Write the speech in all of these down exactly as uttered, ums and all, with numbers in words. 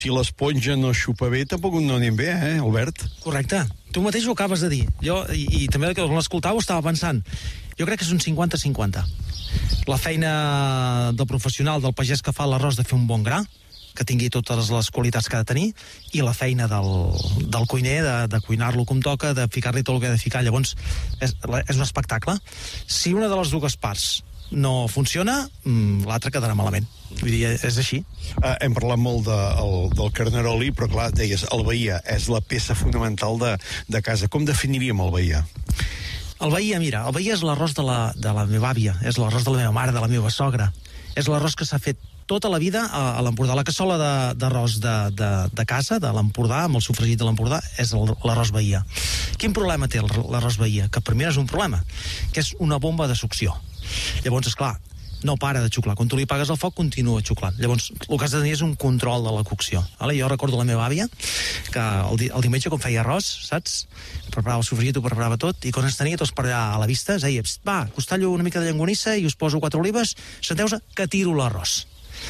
Si l'esponja no xupa bé, tampoc no anem bé, eh, Albert? Correcte. Tu mateix ho acabes de dir. Jo, i, i també que l'escoltava estava pensant. Jo crec que és un cinquanta cinquanta. La feina del professional, del pagès que fa l'arròs de fer un bon gra, que tingui totes les qualitats que ha de tenir, i la feina del, del cuiner, de, de cuinar-lo com toca, de ficar-li tot el que ha de ficar. Llavors, és, és un espectacle. Si una de les dues parts no funciona, l'altre quedarà malament. Vull dir, és així. Uh, hem parlat molt de, el, del carnaroli, però clar, deies, el Bahia és la peça fonamental de, de casa. Com definiríem el Bahia? El Bahia, mira, el Bahia és l'arròs de, la, de la meva àvia, és l'arròs de la meva mare, de la meva sogra. És l'arròs que s'ha fet tota la vida a, a l'Empordà. La cassola d'arròs de, de, de, de casa, de l'Empordà, amb el sofregit de l'Empordà, és l'arròs Bahia. Quin problema té l'arròs Bahia? Que per mi és un problema, que és una bomba de succió. Llavors, esclar, no para de xuclar. Quan tu li pagues el foc, continua xuclant. Llavors, el que has de tenir és un control de la cocció. Vale? Jo recordo la meva àvia, que el, di el diumenge, quan feia arròs, saps? Preparava el sofregit, ho preparava tot, i quan ens tenia tots per allà a la vista, es deia, va, us tallo una mica de llangonissa i us poso quatre olives, senteu-se que tiro l'arròs.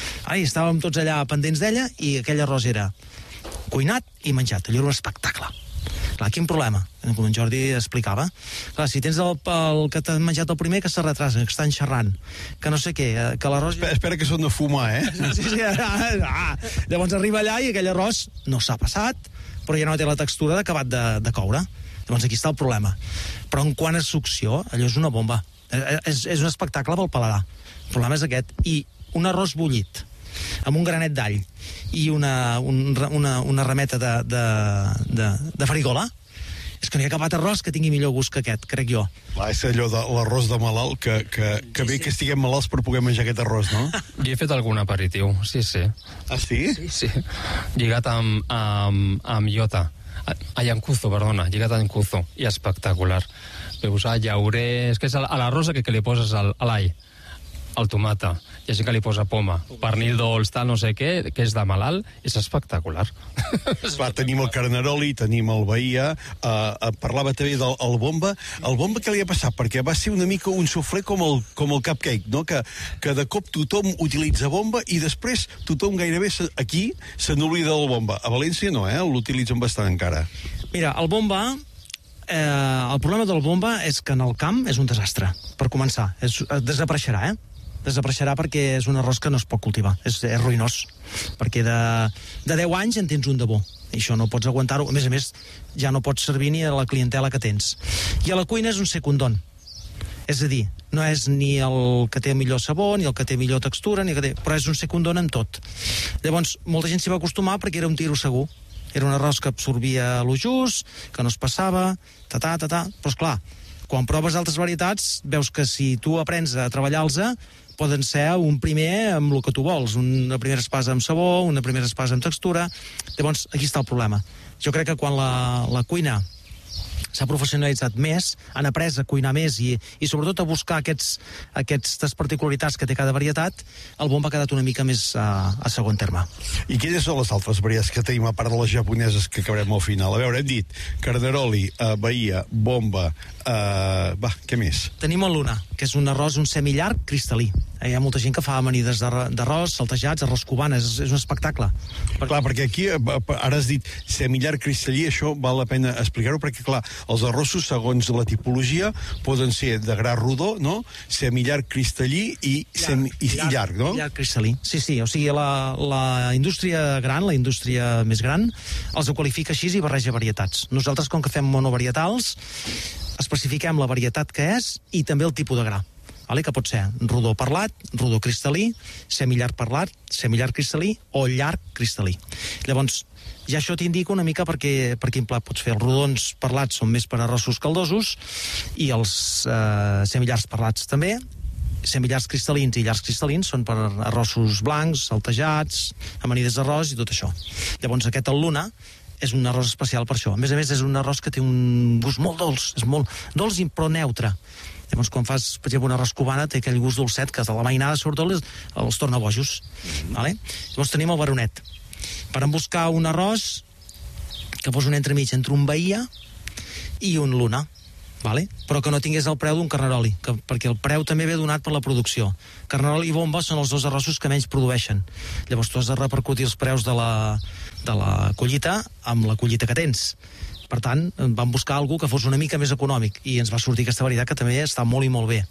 I estàvem tots allà pendents d'ella, i aquell arròs era cuinat i menjat. Allò era un espectacle. Clar, quin problema? Com en Jordi explicava. Clar, si tens el, el que t'has menjat el primer, que se retrasa, que estan xerrant, que no sé què, que l'arròs... Espera, espera que són de fumar, eh? Sí, sí, ah, llavors arriba allà i aquell arròs no s'ha passat, però ja no té la textura d'acabat de, de coure. Llavors aquí està el problema. Però en quant a succió, allò és una bomba. És, és un espectacle pel paladar. El problema és aquest. I un arròs bullit, amb un granet d'all i una, un, una, una rameta de, de, de, de farigola, és que no hi ha acabat arròs que tingui millor gust que aquest, crec jo. Clar, és allò de l'arròs de malalt, que, que, que bé sí, sí. que estiguem malalts per poder menjar aquest arròs, no? Jo he fet algun aperitiu, sí, sí. Ah, sí? Sí, sí. Lligat amb, amb, amb iota. Ai, amb cuzo, perdona, lligat amb cuzo. I espectacular. Veus, ah, llauré... És que és a l'arròs que, que li poses a l'all, el tomata, hi ha gent que li posa poma, pernil dolç, tal, no sé què, que és de malalt, és espectacular. Clar, tenim el carnaroli, tenim el Bahia, uh, parlava també del el bomba. El bomba què li ha passat? Perquè va ser una mica un sofré com el, com el cupcake, no? Que, que de cop tothom utilitza bomba i després tothom gairebé aquí se n'oblida del bomba. A València no, eh? L'utilitzen bastant encara. Mira, el bomba... Eh, el problema del bomba és que en el camp és un desastre, per començar. És, desapareixerà, eh? Desapareixerà perquè és un arròs que no es pot cultivar. És, és ruïnós. Perquè de, de deu anys en tens un de bo. I això no pots aguantar-ho. A més a més, ja no pots servir ni a la clientela que tens. I a la cuina és un secundón. És a dir, no és ni el que té millor sabor, ni el que té millor textura, ni el que té... però és un secundón en tot. Llavors, molta gent s'hi va acostumar perquè era un tiro segur. Era un arròs que absorbia lo just, que no es passava, ta-ta, ta-ta. Però, esclar, quan proves altres varietats, veus que si tu aprens a treballar-los, poden ser un primer amb el que tu vols. Una primera espasa amb sabor, una primera espasa amb textura. Llavors, aquí està el problema. Jo crec que quan la, la cuina s'ha professionalitzat més, han après a cuinar més i, i sobretot a buscar aquests, aquestes particularitats que té cada varietat, el bomba ha quedat una mica més a, a segon terme. I quines són les altres varietats que tenim, a part de les japoneses que acabarem al final? A veure, hem dit carnaroli, uh, Bahia, bomba, uh, va, què més? Tenim el Luna, que és un arròs, un semillarg cristal·lí. Hi ha molta gent que fa amanides d'arròs, saltejats, arròs cubana, és, és un espectacle. Clar, perquè aquí, ara has dit semillarg cristal·lí, això val la pena explicar-ho, perquè clar, els arrossos, segons la tipologia, poden ser de gra rodó, no? Semillarg cristal·lí i, sem i, i llarg, no? Llarg cristal·lí, sí, sí. O sigui, la, la indústria gran, la indústria més gran, els ho qualifica així i barreja varietats. Nosaltres, com que fem monovarietals, especifiquem la varietat que és i també el tipus de gra. Vale? Que pot ser rodó parlat, rodó cristal·lí, semillarg parlat, semillarg cristal·lí o llarg cristal·lí. Llavors, ja això t'indica una mica perquè, per quin plat pots fer. Els rodons parlats són més per arrossos caldosos i els eh, semillargs parlats també. Semillargs cristal·lins i llargs cristal·lins són per arrossos blancs, saltejats, amanides d'arròs i tot això. Llavors aquest el Luna és un arròs especial per això. A més a més és un arròs que té un gust molt dolç, és molt dolç però neutre. Llavors, quan fas, per exemple, una arròs cubana, té aquell gust dolcet que de la mainada, sobretot, els, els torna bojos. Vale? Llavors tenim el Baronet. Per buscar un arròs que fos un entremig entre un Bahia i un Luna, vale? Però que no tingués el preu d'un carnaroli, que, perquè el preu també ve donat per la producció. Carnaroli i bomba són els dos arrossos que menys produeixen. Llavors tu has de repercutir els preus de la, de la collita amb la collita que tens. Per tant, vam buscar algú que fos una mica més econòmic i ens va sortir aquesta varietat que també està molt i molt bé.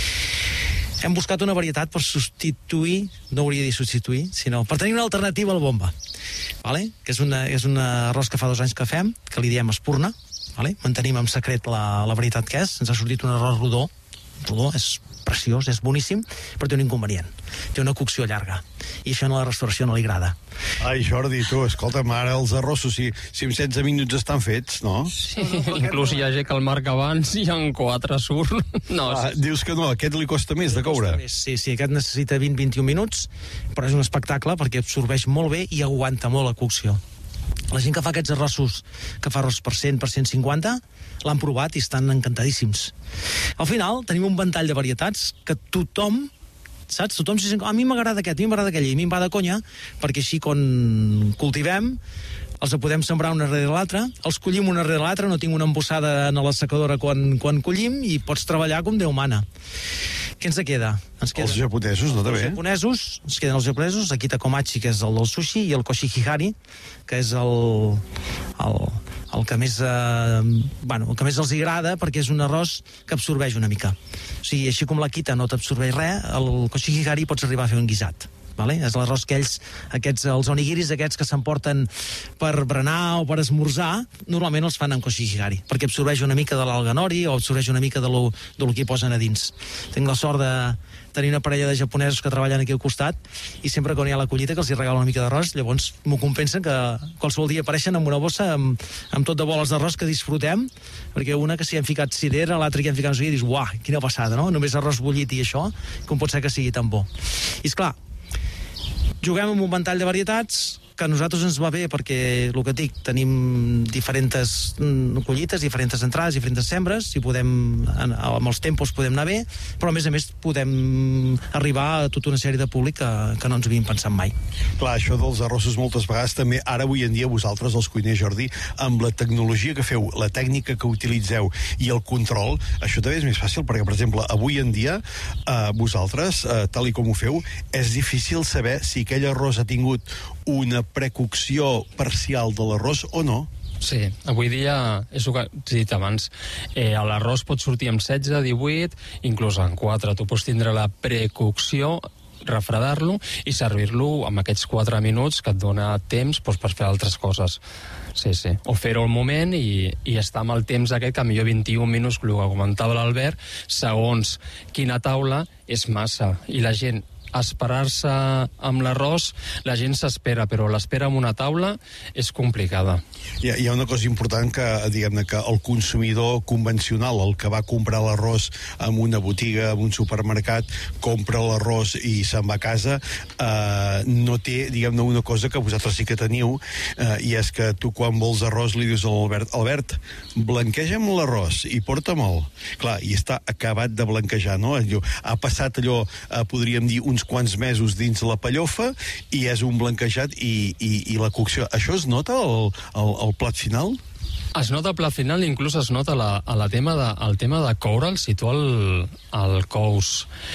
Hem buscat una varietat per substituir, no hauria de dir substituir, sinó per tenir una alternativa al bomba, vale? Que és, una, és un arròs que fa dos anys que fem, que li diem espurna, vale? Mantenim en secret la, la varietat que és, ens ha sortit un arròs rodó, rodó, és preciós, és boníssim, però té un inconvenient. Té una cocció llarga. I això a la restauració no li agrada. Ai, Jordi, tu, escolta'm, ara els arrossos, si, si en setze minuts estan fets, no? Sí, inclús hi ha gent que el marca abans i en quatre surt. No, ah, sí. Dius que no, aquest li costa més de coure. Sí, sí, aquest necessita vint a vint i un minuts, però és un espectacle perquè absorbeix molt bé i aguanta molt la cocció. La gent que fa aquests arrossos, que fa arròs per cent, per cent cinquanta, l'han provat i estan encantadíssims. Al final tenim un ventall de varietats que tothom, saps? Tothom s'hi sent, a mi m'agrada aquest, a mi m'agrada aquell, i a mi em va de conya, perquè així quan cultivem els podem sembrar una darrere l'altra, els collim una darrere l'altra, no tinc una embossada en la secadora quan, quan collim i pots treballar com Déu mana. Què ens queda? Ens queda els japonesos, no, també? Els japonesos, ens queden els japonesos, aquí Takomachi, que és el del sushi, i el Koshihigari, que és el, el, el que més eh, bueno, el que més els agrada, perquè és un arròs que absorbeix una mica. O sigui, així com l'Akita no t'absorbeix res, el Koshihigari pots arribar a fer un guisat. Vale? És l'arròs que ells, aquests, els onigiris aquests que s'emporten per berenar o per esmorzar, normalment els fan amb koshihigari, perquè absorbeix una mica de l'alga nori o absorbeix una mica de lo, de lo que hi posen a dins. Tinc la sort de tenir una parella de japonesos que treballen aquí al costat i sempre que hi ha la collita que els hi regalo una mica d'arròs, llavors m'ho compensen que qualsevol dia apareixen amb una bossa amb, amb tot de boles d'arròs que disfrutem, perquè una que s'hi han ficat cirera, l'altra que hi han ficat no sé què, i dius, uah, quina passada, no? Només arròs bullit i això, com pot ser que sigui tan bo. I esclar, juguem amb un ventall de varietats que a nosaltres ens va bé perquè, el que et dic, tenim diferents collites, diferents entrades, diferents sembres, i podem, amb els tempos podem anar bé, però a més a més podem arribar a tota una sèrie de públic que, que no ens havíem pensat mai. Clar, això dels arrossos moltes vegades també, ara avui en dia vosaltres, els cuiners, Jordi, amb la tecnologia que feu, la tècnica que utilitzeu i el control, això també és més fàcil, perquè, per exemple, avui en dia, eh, vosaltres, eh, tal i com ho feu, és difícil saber si aquell arròs ha tingut una precocció parcial de l'arròs o no. Sí, avui dia, és el que he dit abans, eh, l'arròs pot sortir amb setze, divuit, inclús en quatre. Tu pots tindre la precocció, refredar-lo i servir-lo amb aquests quatre minuts que et dona temps doncs, per fer altres coses. Sí, sí. O fer-ho al moment i, i estar amb el temps aquest, que millor vint-i-un minuts, el que comentava l'Albert, segons quina taula és massa. I la gent esperar-se amb l'arròs, la gent s'espera, però l'espera amb una taula és complicada. Hi ha, hi ha una cosa important que, diguem-ne, que el consumidor convencional, el que va comprar l'arròs en una botiga, en un supermercat, compra l'arròs i se'n va a casa, eh, no té, diguem-ne, una cosa que vosaltres sí que teniu, eh, i és que tu quan vols arròs li dius a l'Albert, Albert, blanqueja'm l'arròs i porta'm-el. Clar, i està acabat de blanquejar, no? Allò, ha passat allò, eh, podríem dir, uns quants mesos dins la pellofa i és un blanquejat i, i, i la cocció. Això es nota al, al, al plat final? Es nota al plat final, inclús es nota la, a la tema de, el tema de coure'l, si tu el, el cous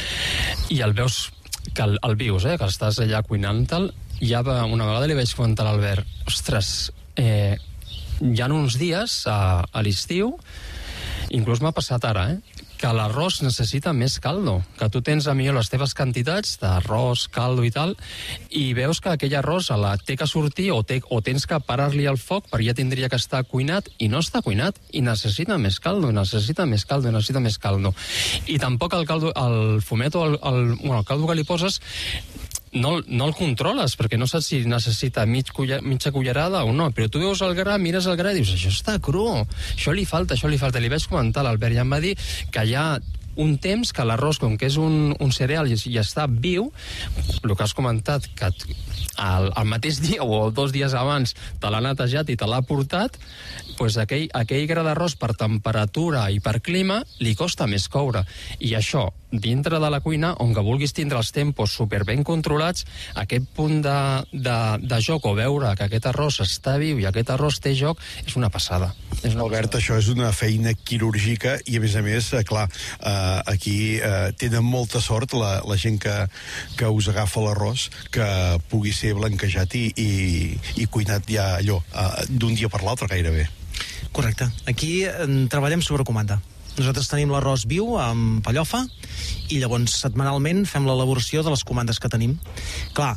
i el veus que el, el vius, eh, que estàs allà cuinant-te'l, ja va, una vegada li vaig comentar a l'Albert, ostres, eh, hi ha uns dies a, a l'estiu, inclús m'ha passat ara, eh, que l'arròs necessita més caldo, que tu tens a millor les teves quantitats d'arròs, caldo i tal, i veus que aquell arròs la té que sortir o, té, o tens que parar-li el foc perquè ja tindria que estar cuinat i no està cuinat i necessita més caldo, necessita més caldo, necessita més caldo. I tampoc el caldo, el fumet o el, el, bueno, el caldo que li poses no, no el controles, perquè no saps si necessita mig culler, mitja cullerada o no, però tu veus el gra, mires el gra i dius, això està cru, això li falta, això li falta. Li vaig comentar a l'Albert i em va dir que hi ha un temps que l'arròs, com que és un, un cereal i, i està viu, el que has comentat, que el, el mateix dia o dos dies abans te l'ha netejat i te l'ha portat, doncs aquell, aquell gra d'arròs per temperatura i per clima li costa més coure. I això, dintre de la cuina, on que vulguis tindre els tempos super ben controlats, aquest punt de, de, de joc o veure que aquest arròs està viu i aquest arròs té joc, és una passada. És una Albert, passada. això és una feina quirúrgica i, a més a més, eh, clar, eh, aquí eh, tenen molta sort la, la gent que, que us agafa l'arròs, que pugui ser blanquejat i, i, i cuinat ja allò, eh, d'un dia per l'altre gairebé. Correcte. Aquí eh, treballem sobre comanda. Nosaltres tenim l'arròs viu amb pallofa i llavors setmanalment fem l'elaboració de les comandes que tenim. Clar,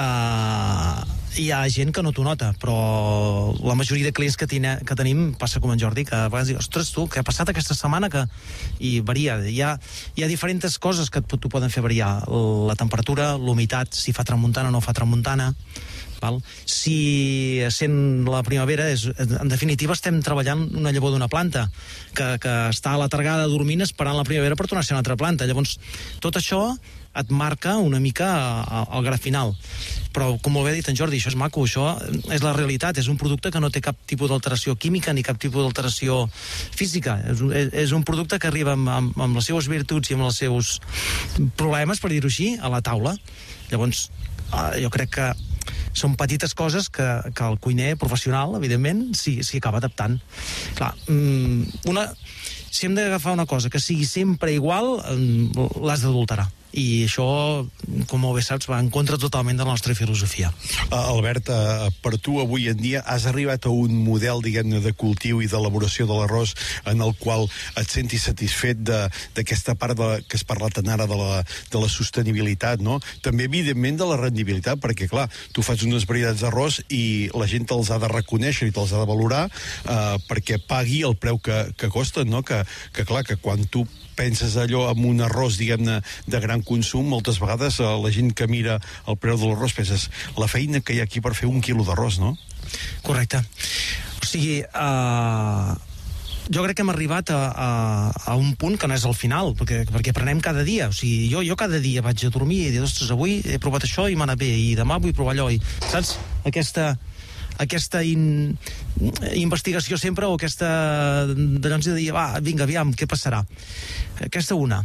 eh, hi ha gent que no t'ho nota, però la majoria de clients que, tine, que tenim passa com en Jordi, que a vegades diu, ostres, tu, què ha passat aquesta setmana? Que... I varia. Hi ha, hi ha diferents coses que t'ho poden fer variar. La temperatura, l'humitat, si fa tramuntana o no fa tramuntana. Val? Si sent la primavera, és, en definitiva estem treballant una llavor d'una planta que, que està a la targada dormint esperant la primavera per tornar a ser una altra planta. Llavors, tot això et marca una mica el gra final. Però, com molt bé ha dit en Jordi, això és maco, això és la realitat, és un producte que no té cap tipus d'alteració química ni cap tipus d'alteració física. És un, és un producte que arriba amb, amb, amb les seues virtuts i amb els seus problemes, per dir-ho així, a la taula. Llavors, jo crec que són petites coses que, que el cuiner professional, evidentment, s'hi sí, acaba adaptant. Clar, una, si hem d'agafar una cosa que sigui sempre igual, l'has d'adulterar. I això, com molt bé saps, va en contra totalment de la nostra filosofia. Uh, Albert, uh, per tu avui en dia has arribat a un model, diguem-ne, de cultiu i d'elaboració de l'arròs en el qual et sentis satisfet d'aquesta part de, que has parlat tant ara de la, de la sostenibilitat, no? També, evidentment, de la rendibilitat, perquè, clar, tu fas unes varietats d'arròs i la gent te'ls ha de reconèixer i te'ls ha de valorar uh, perquè pagui el preu que, que costen, no? Que, que, clar, que quan tu penses allò amb un arròs, diguem-ne, de gran consum, moltes vegades eh, la gent que mira el preu de l'arròs penses la feina que hi ha aquí per fer un quilo d'arròs, no? Correcte. O sigui, uh, jo crec que hem arribat a, a, a un punt que no és el final, perquè, perquè aprenem cada dia. O sigui, jo, jo cada dia vaig a dormir i dir, ostres, avui he provat això i m'ha anat bé, i demà vull provar allò, i saps? Aquesta... aquesta in, investigació sempre, o aquesta de no ens dir, va, vinga, aviam, què passarà? Aquesta una.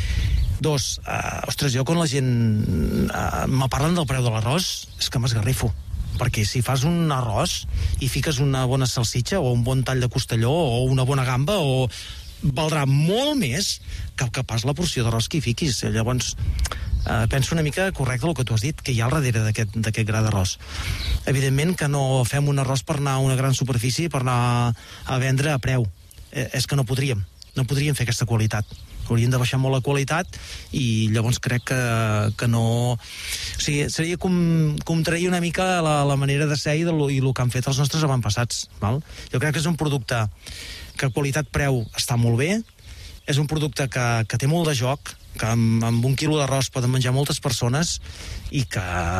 Dos, uh, ostres, jo quan la gent uh, me parlen del preu de l'arròs, és que m'esgarrifo. Perquè si fas un arròs i fiques una bona salsitxa o un bon tall de costelló o una bona gamba, o valdrà molt més que el que pas la porció d'arròs que hi fiquis. Llavors, eh, penso una mica correcte el que tu has dit, que hi ha al darrere d'aquest gra d'arròs. Evidentment que no fem un arròs per anar a una gran superfície, per anar a vendre a preu. Eh, és que no podríem. No podríem fer aquesta qualitat. Hauríem de baixar molt la qualitat i llavors crec que, que no... O sigui, seria com, com trair una mica la, la manera de ser i, de lo, i el que han fet els nostres avantpassats. Val? Jo crec que és un producte que qualitat-preu està molt bé, és un producte que, que té molt de joc, que amb, amb un quilo d'arròs poden menjar moltes persones i que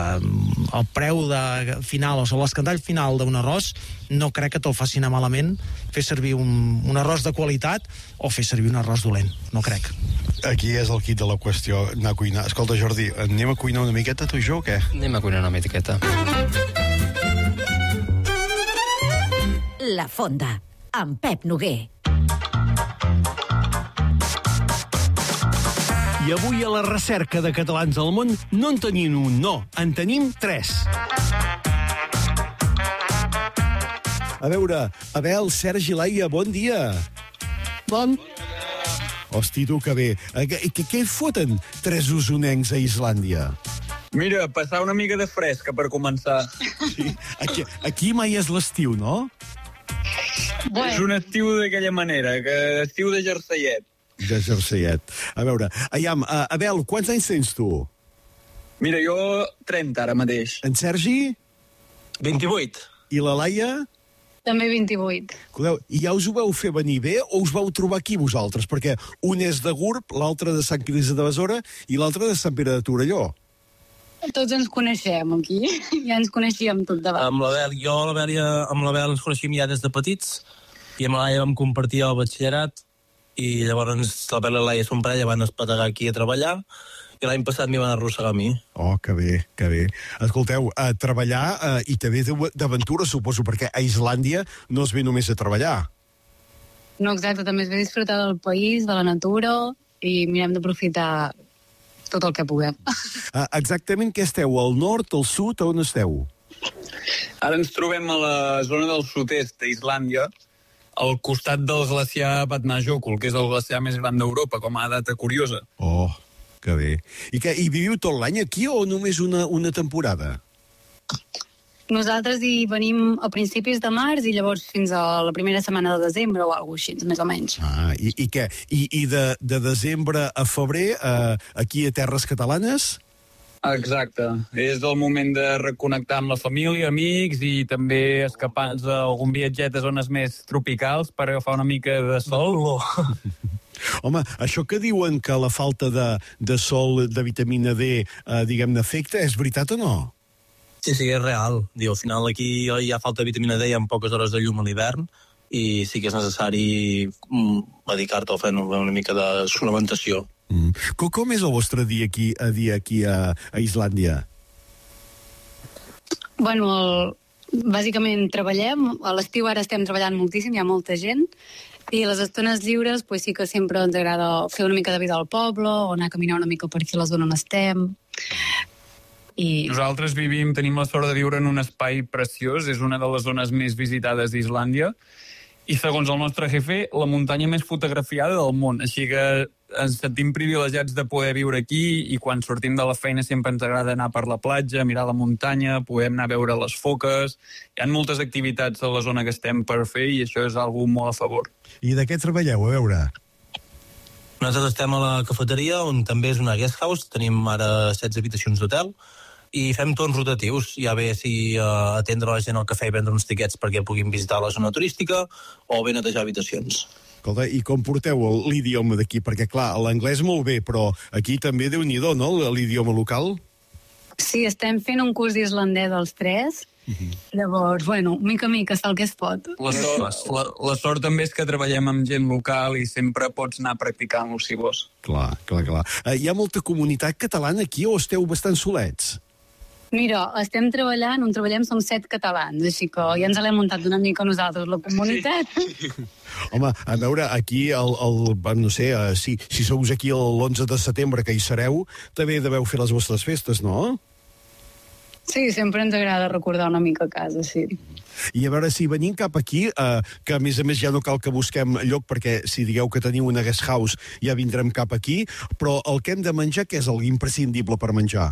el preu de final, o sigui, l'escandall final d'un arròs no crec que te'l faci anar malament fer servir un, un arròs de qualitat o fer servir un arròs dolent, no crec. Aquí és el quid de la qüestió, anar a cuinar. Escolta, Jordi, anem a cuinar una miqueta tu i jo o què? Anem a cuinar una miqueta. La Fonda, amb Pep Noguer. I avui a la recerca de catalans al món no en tenim un, no, en tenim tres. A veure, Abel, Sergi, Laia, bon dia. Bon. Hosti, tu, que bé. Què, què foten tres usonencs a Islàndia? Mira, passar una mica de fresca per començar. Sí. Aquí, aquí mai és l'estiu, no? Bueno. És un estiu d'aquella manera, que estiu de jerseiet. De jerseiet. A veure, aiam, uh, Abel, quants anys tens tu? Mira, jo trenta ara mateix. En Sergi? vint-i-vuit. I la Laia? També vint-i-vuit. Escolteu, i ja us ho vau fer venir bé o us vau trobar aquí vosaltres? Perquè un és de Gurb, l'altre de Sant Quirze de Besora i l'altre de Sant Pere de Torelló. Tots ens coneixem aquí, ja ens coneixíem tot davant. Amb l'Abel, jo l'Abel, amb l'Abel ens coneixíem ja des de petits i amb la Laia vam compartir el batxillerat i llavors l'Abel i la Laia, son parella, van espetegar aquí a treballar i l'any passat m'hi van arrossegar a mi. Oh, que bé, que bé. Escolteu, a treballar eh, i també d'aventura, suposo, perquè a Islàndia no es ve només a treballar. No, exacte, també es ve a disfrutar del país, de la natura i mirem d'aprofitar tot el que puguem. Uh, exactament què esteu? Al nord, al sud, on esteu? Ara ens trobem a la zona del sud-est d'Islàndia, al costat del glaciar Vatnajökull, que és el glaciar més gran d'Europa, com a data curiosa. Oh, que bé. I, que, i viviu tot l'any aquí o només una, una temporada? Nosaltres hi venim a principis de març i llavors fins a la primera setmana de desembre o alguna cosa així, més o menys. Ah, i, i què? I, i de, de desembre a febrer, eh, aquí a Terres Catalanes? Exacte. És el moment de reconnectar amb la família, amics i també escapar-nos a algun viatget a zones més tropicals per agafar una mica de sol. Home, això que diuen que la falta de, de sol, de vitamina D, eh, diguem-ne, afecta, és veritat o no? Sí, sí, és real. Diu, al final aquí hi ha falta de vitamina D i hi ha poques hores de llum a l'hivern i sí que és necessari dedicar-te a fer una mica de suplementació. Mm. Com, com és el vostre dia aquí a dia aquí a, a Islàndia? Bueno, el, bàsicament treballem. A l'estiu ara estem treballant moltíssim, hi ha molta gent, i les estones lliures pues, sí que sempre ens agrada fer una mica de vida al poble o anar a caminar una mica per aquí a la zona on estem. I... Nosaltres vivim, tenim la sort de viure en un espai preciós, és una de les zones més visitades d'Islàndia, i segons el nostre jefe, la muntanya més fotografiada del món. Així que ens sentim privilegiats de poder viure aquí i quan sortim de la feina sempre ens agrada anar per la platja, mirar la muntanya, podem anar a veure les foques. Hi ha moltes activitats a la zona que estem per fer i això és algo molt a favor. I de què treballeu, a veure? Nosaltres estem a la cafeteria, on també és una guest house, tenim ara setze habitacions d'hotel, i fem torns rotatius, ja bé si uh, atendre la gent al cafè i vendre uns tiquets perquè puguin visitar la zona turística o bé netejar habitacions. Escolta, i com porteu l'idioma d'aquí? Perquè, clar, l'anglès molt bé, però aquí també déu-n'hi-do, no?, l'idioma local? Sí, estem fent un curs d'islandès als tres, uh-huh. Llavors, bueno, mica a mica, està el que es pot. La sort, la, la sort també és que treballem amb gent local i sempre pots anar practicant-lo si vols. Clar, clar, clar. Uh, hi ha molta comunitat catalana aquí o esteu bastant solets? Mira, estem treballant, on treballem som set catalans, així que ja ens l'hem muntat una mica nosaltres, la comunitat. Home, a veure, aquí, el, el, no sé, uh, si, si sous aquí l'onze de setembre, que hi sereu, també deveu fer les vostres festes, no? Sí, sempre ens agrada recordar una mica a casa, sí. I a veure, si venim cap aquí, eh, que a més a més ja no cal que busquem lloc, perquè si digueu que teniu una guest house ja vindrem cap aquí, però el que hem de menjar, què és el imprescindible per menjar?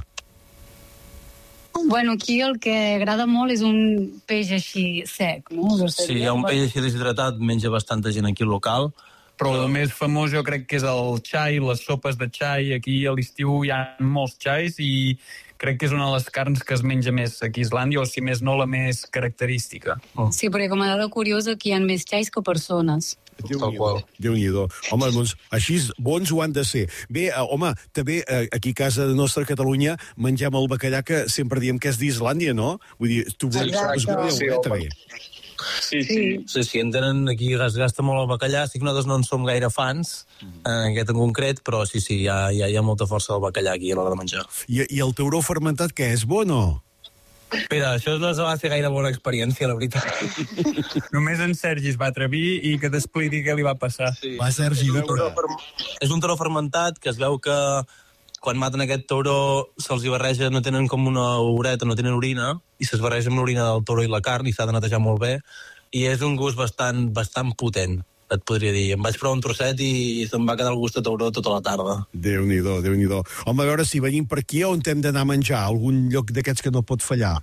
Bueno, aquí el que agrada molt és un peix així sec, no? Sí, hi ha un peix així deshidratat, menja bastanta gent aquí local. Però el més famós jo crec que és el xai, les sopes de xai. Aquí a l'estiu hi ha molts xais i crec que és una de les carns que es menja més aquí a Islàndia, o si més no, la més característica. Oh. Sí, perquè com a dada curiosa aquí hi ha més xais que persones. Déu-n'hi-do. Déu-n'hi-do. Home, doncs, així bons ho han de ser. Bé, eh, home, també eh, aquí a casa nostra, a Catalunya, mengem el bacallà que sempre diem que és d'Islàndia, no? Vull dir, tu us voleu, sí, eh, també. Sí, sí. Sí, sí, en tenen aquí, es gasta molt el bacallà, sí que nosaltres no en som gaire fans, en aquest en concret, però sí, sí, hi ha, hi ha, hi ha molta força del bacallà aquí a l'hora de menjar. I, I el tauró fermentat, què és, bo o no? Mira, això no va ser gaire bona experiència, la veritat. Només en Sergi es va atrevir i que t'expliqui què li va passar. Sí. Va, Sergi, és un, tauró, és un tauró fermentat que es veu que quan maten aquest tauró se'ls hi barreja, no tenen com una ureta, no tenen orina, i se'ls barreja amb l'orina del tauró i la carn, i s'ha de netejar molt bé, i és un gust bastant, bastant potent, et podria dir. Em vaig provar un trosset i se'm va quedar el gust de tauró tota la tarda. Déu-n'hi-do, Déu-n'hi-do. Home, a veure, si venim per aquí, on hem d'anar a menjar? Algun lloc d'aquests que no pot fallar?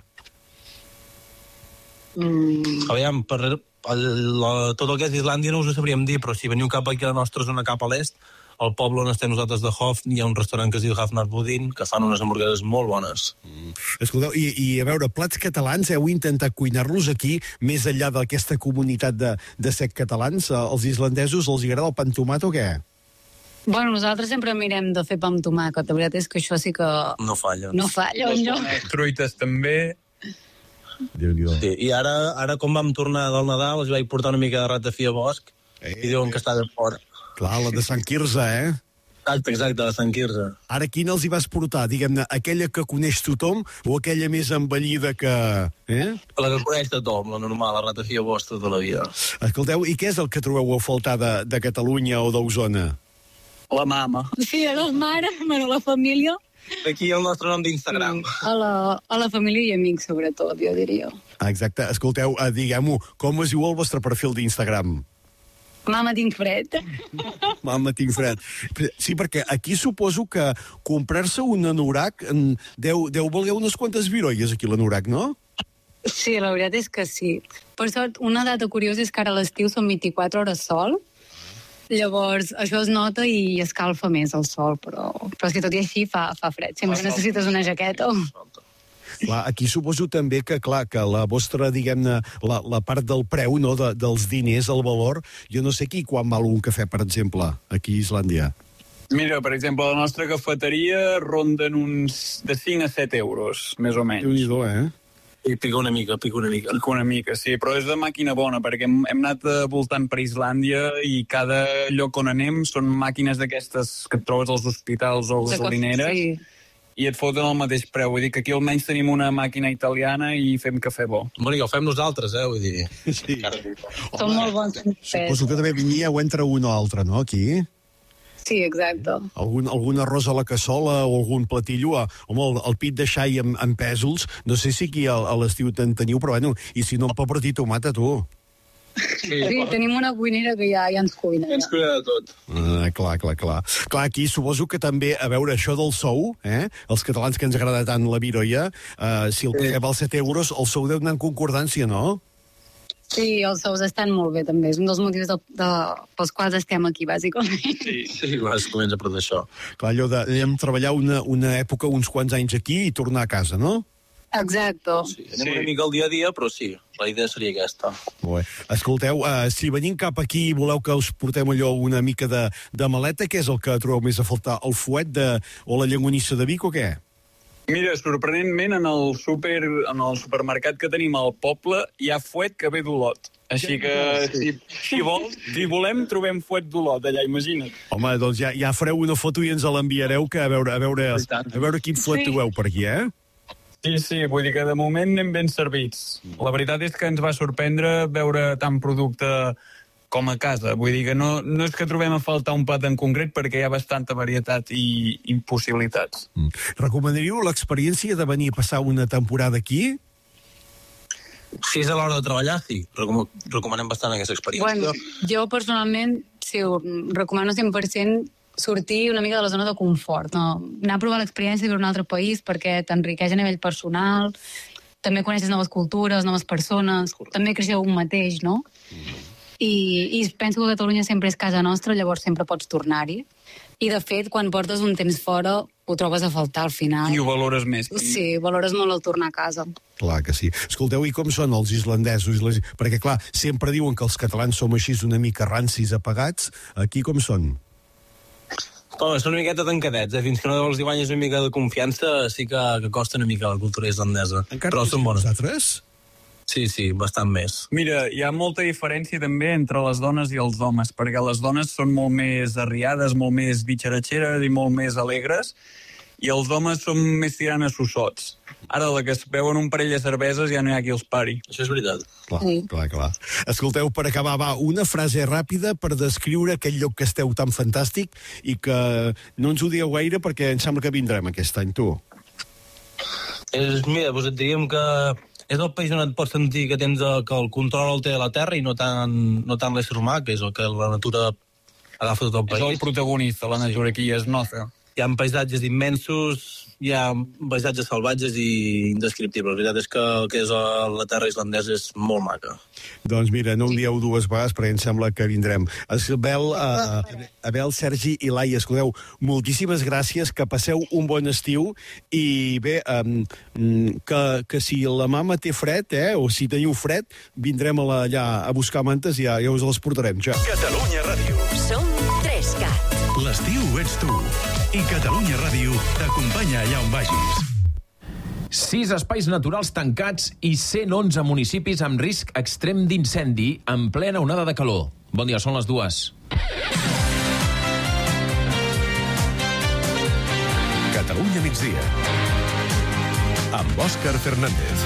Mm. Aviam, per el, la, tot el que és Islàndia no us ho sabríem dir, però si veniu cap aquí a la nostra zona, cap a l'est, al poble on estem nosaltres de Hof, hi ha un restaurant que es diu Hafnar Budin, que fan unes hamburgueses molt bones. Mm. Escolteu, i, i a veure, plats catalans, heu intentat cuinar-los aquí, més enllà d'aquesta comunitat de, de sec catalans? Els islandesos els agrada el pa amb tomat o què? Bueno, nosaltres sempre mirem de fer pa amb tomàquet. La veritat és que això sí que... No falla. No falla, no. Truites també. Sí, i ara, ara com vam tornar del Nadal, els vaig portar una mica de ratafia a bosc, eh, i diuen que està de fora. Clar, la de Sant Quirze, eh? Exacte, exacte, de Sant Quirze. Ara, quina els hi vas portar? Diguem-ne, aquella que coneix tothom o aquella més envellida que... Eh? La que coneix tothom, la normal, la ratafia vostra tota la vida. Escolteu, i què és el que trobeu a faltar de, de Catalunya o d'Osona? La mama. Sí, a la mare, bueno, a la família. Aquí el nostre nom d'Instagram. A la, a la família i amics, sobretot, jo diria. Ah, exacte. Escolteu, eh, diguem-ho, com es diu el vostre perfil d'Instagram? Mama, tinc fred. Mama, tinc fred. Sí, perquè aquí suposo que comprar-se un anorac en- deu, deu valer unes quantes viroies aquí l'anorac, no? Sí, la veritat és que sí. Per sort, una data curiosa és que ara a l'estiu són vint-i-quatre hores sol, llavors això es nota i escalfa més el sol, però, però és que tot i així fa, fa fred. Sempre necessites una jaqueta. Clar, aquí suposo també que, clar, que la vostra, diguem-ne, la, la part del preu, no?, de, dels diners, el valor, jo no sé aquí quan val un cafè, per exemple, aquí a Islàndia. Mira, per exemple, la nostra cafeteria ronden uns de cinc a set euros, més o menys. Déu-n'hi-do, eh? I pica una mica, pica una mica. Pica una mica, sí, però és de màquina bona, perquè hem, hem anat eh, voltant per Islàndia i cada lloc on anem són màquines d'aquestes que et trobes als hospitals o gasolineres Sí. i et foten el mateix preu. Vull dir que aquí almenys tenim una màquina italiana i fem cafè bo. Bueno, i ho fem nosaltres, eh, vull dir. Sí. Són molt bons cafès. Suposo que també vindríeu entre un o altre, no, aquí? Sí, exacte. Algun, algun arròs a la cassola o algun platillo, a, home, el, el pit de xai amb, amb pèsols, no sé si aquí a, a l'estiu te'n teniu, però bueno, i si no, el pobret i tomata, tu. Sí, tenim una cuinera que ja, ja ens cuina. Ens Ja. cuida de tot. Ah, clar, clar, clar. Clar, aquí suposo que també, a veure, això del sou, eh? Els catalans que ens agrada tant la viroia, eh, si el cafè val set euros, el sou deu anar en concordància, no? Sí, els sous estan molt bé, també. És un dels motius de, de, pels quals estem aquí, bàsicament. Sí. Sí, quan es comença per això. Clar, allò de hem treballar una, una època, uns quants anys aquí i tornar a casa, no? Exacte. Sí, anem sí. una mica al dia a dia, però sí, la idea seria aquesta. Molt bé. Escolteu, uh, si venim cap aquí i voleu que us portem allò una mica de, de maleta, què és el que trobeu més a faltar? El fuet de, o la llangonissa de Vic o què? Mira, sorprenentment, en el, super, en el supermercat que tenim al poble hi ha fuet que ve d'Olot. Així que, si, si vols, si volem, trobem fuet d'Olot allà, imagina't. Home, doncs ja, ja fareu una foto i ens l'enviareu, que a veure, a veure, a veure quin fuet Sí. trobeu per aquí, eh? Sí, sí, vull dir que de moment anem ben servits. La veritat és que ens va sorprendre veure tant producte com a casa. Vull dir que no, no és que trobem a faltar un plat en concret perquè hi ha bastanta varietat i, i possibilitats. Mm. Recomanaríeu l'experiència de venir a passar una temporada aquí? Si és a l'hora de treballar, sí. Recom recomanem bastant aquesta experiència. Bueno, jo personalment, sí, ho recomano cent per cent sortir una mica de la zona de confort, no? Anar a provar l'experiència de viure en un altre país perquè t'enriqueix a nivell personal, també coneixes noves cultures, noves persones, també creixeu un mateix, no? I, I penso que Catalunya sempre és casa nostra, llavors sempre pots tornar-hi. I, de fet, quan portes un temps fora, ho trobes a faltar al final. I ho valores més. Sí, valores molt el tornar a casa. Clar que sí. Escolteu, i com són els islandesos? Les... Perquè, clar, sempre diuen que els catalans som així una mica rancis, apagats. Aquí com són? Home, són una miqueta tancadets, eh? Fins que no els hi guanyes una mica de confiança, sí que, que costa una mica la cultura islandesa. Encara Però són bones. Vosaltres? Sí, sí, bastant més. Mira, hi ha molta diferència també entre les dones i els homes, perquè les dones són molt més arriades, molt més bitxaratxeres i molt més alegres, i els homes són més tirant a sossots. Ara, la que es veuen un parell de cerveses ja no hi ha qui els pari. Això és veritat. Clar, Sí. clar, clar. Escolteu, per acabar, va, una frase ràpida per descriure aquell lloc que esteu tan fantàstic i que no ens ho dieu gaire perquè em sembla que vindrem aquest any, tu. És, mira, doncs et diríem que és el país on et pots sentir que tens el, que el control el té la terra i no tant, no tant l'ésser humà, que és el que la natura agafa tot el És el país. protagonista, la natura aquí es nota. Hi ha paisatges immensos, hi ha paisatges salvatges i indescriptibles. La veritat és que el que és la terra islandesa és molt maca. Doncs mira, no ho dieu dues vegades perquè em sembla que vindrem. Abel, uh, Abel, Sergi i Laia, escolteu, moltíssimes gràcies, que passeu un bon estiu i bé, um, que, que si la mama té fred, eh, o si teniu fred, vindrem a la, allà a buscar mantes i ja, ja us les portarem, ja. Catalunya Ràdio. Som Trescat. L'estiu ets tu. I Catalunya Ràdio t'acompanya allà on vagis. Sis espais naturals tancats i cent onze municipis amb risc extrem d'incendi en plena onada de calor. Bon dia, són les dues. Catalunya migdia. Amb Òscar Fernández.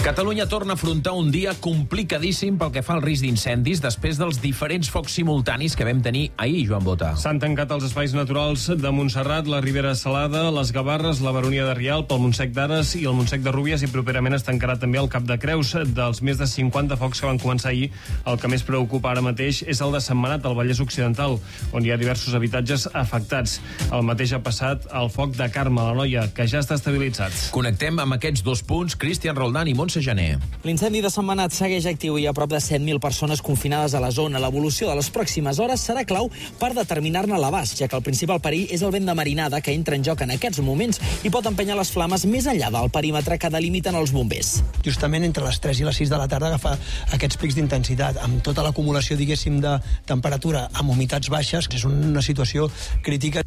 Catalunya torna a afrontar un dia complicadíssim pel que fa al risc d'incendis després dels diferents focs simultanis que vam tenir ahir, Joan Bota. S'han tancat els espais naturals de Montserrat, la Ribera Salada, les Gavarres, la Baronia de Rialp, el Montsec d'Ares i el Montsec de Rúbies, i properament es tancarà també el Cap de Creus. Dels més de cinquanta focs que van començar ahir, el que més preocupa ara mateix és el de Sentmenat, al Vallès Occidental, on hi ha diversos habitatges afectats. El mateix ha passat al foc de Carme, la Noia, que ja està estabilitzat. Connectem amb aquests dos punts, Cristian Roldán i Montse Gené. L'incendi de Sentmenat segueix actiu i hi ha prop de set mil persones confinades a la zona. L'evolució de les pròximes hores serà clau per determinar-ne l'abast, ja que el principal perill és el vent de marinada que entra en joc en aquests moments i pot empenyar les flames més enllà del perímetre que delimiten els bombers. Justament entre les tres i les sis de la tarda agafar aquests pics d'intensitat, amb tota l'acumulació, diguéssim, de temperatura amb humitats baixes, és una situació crítica.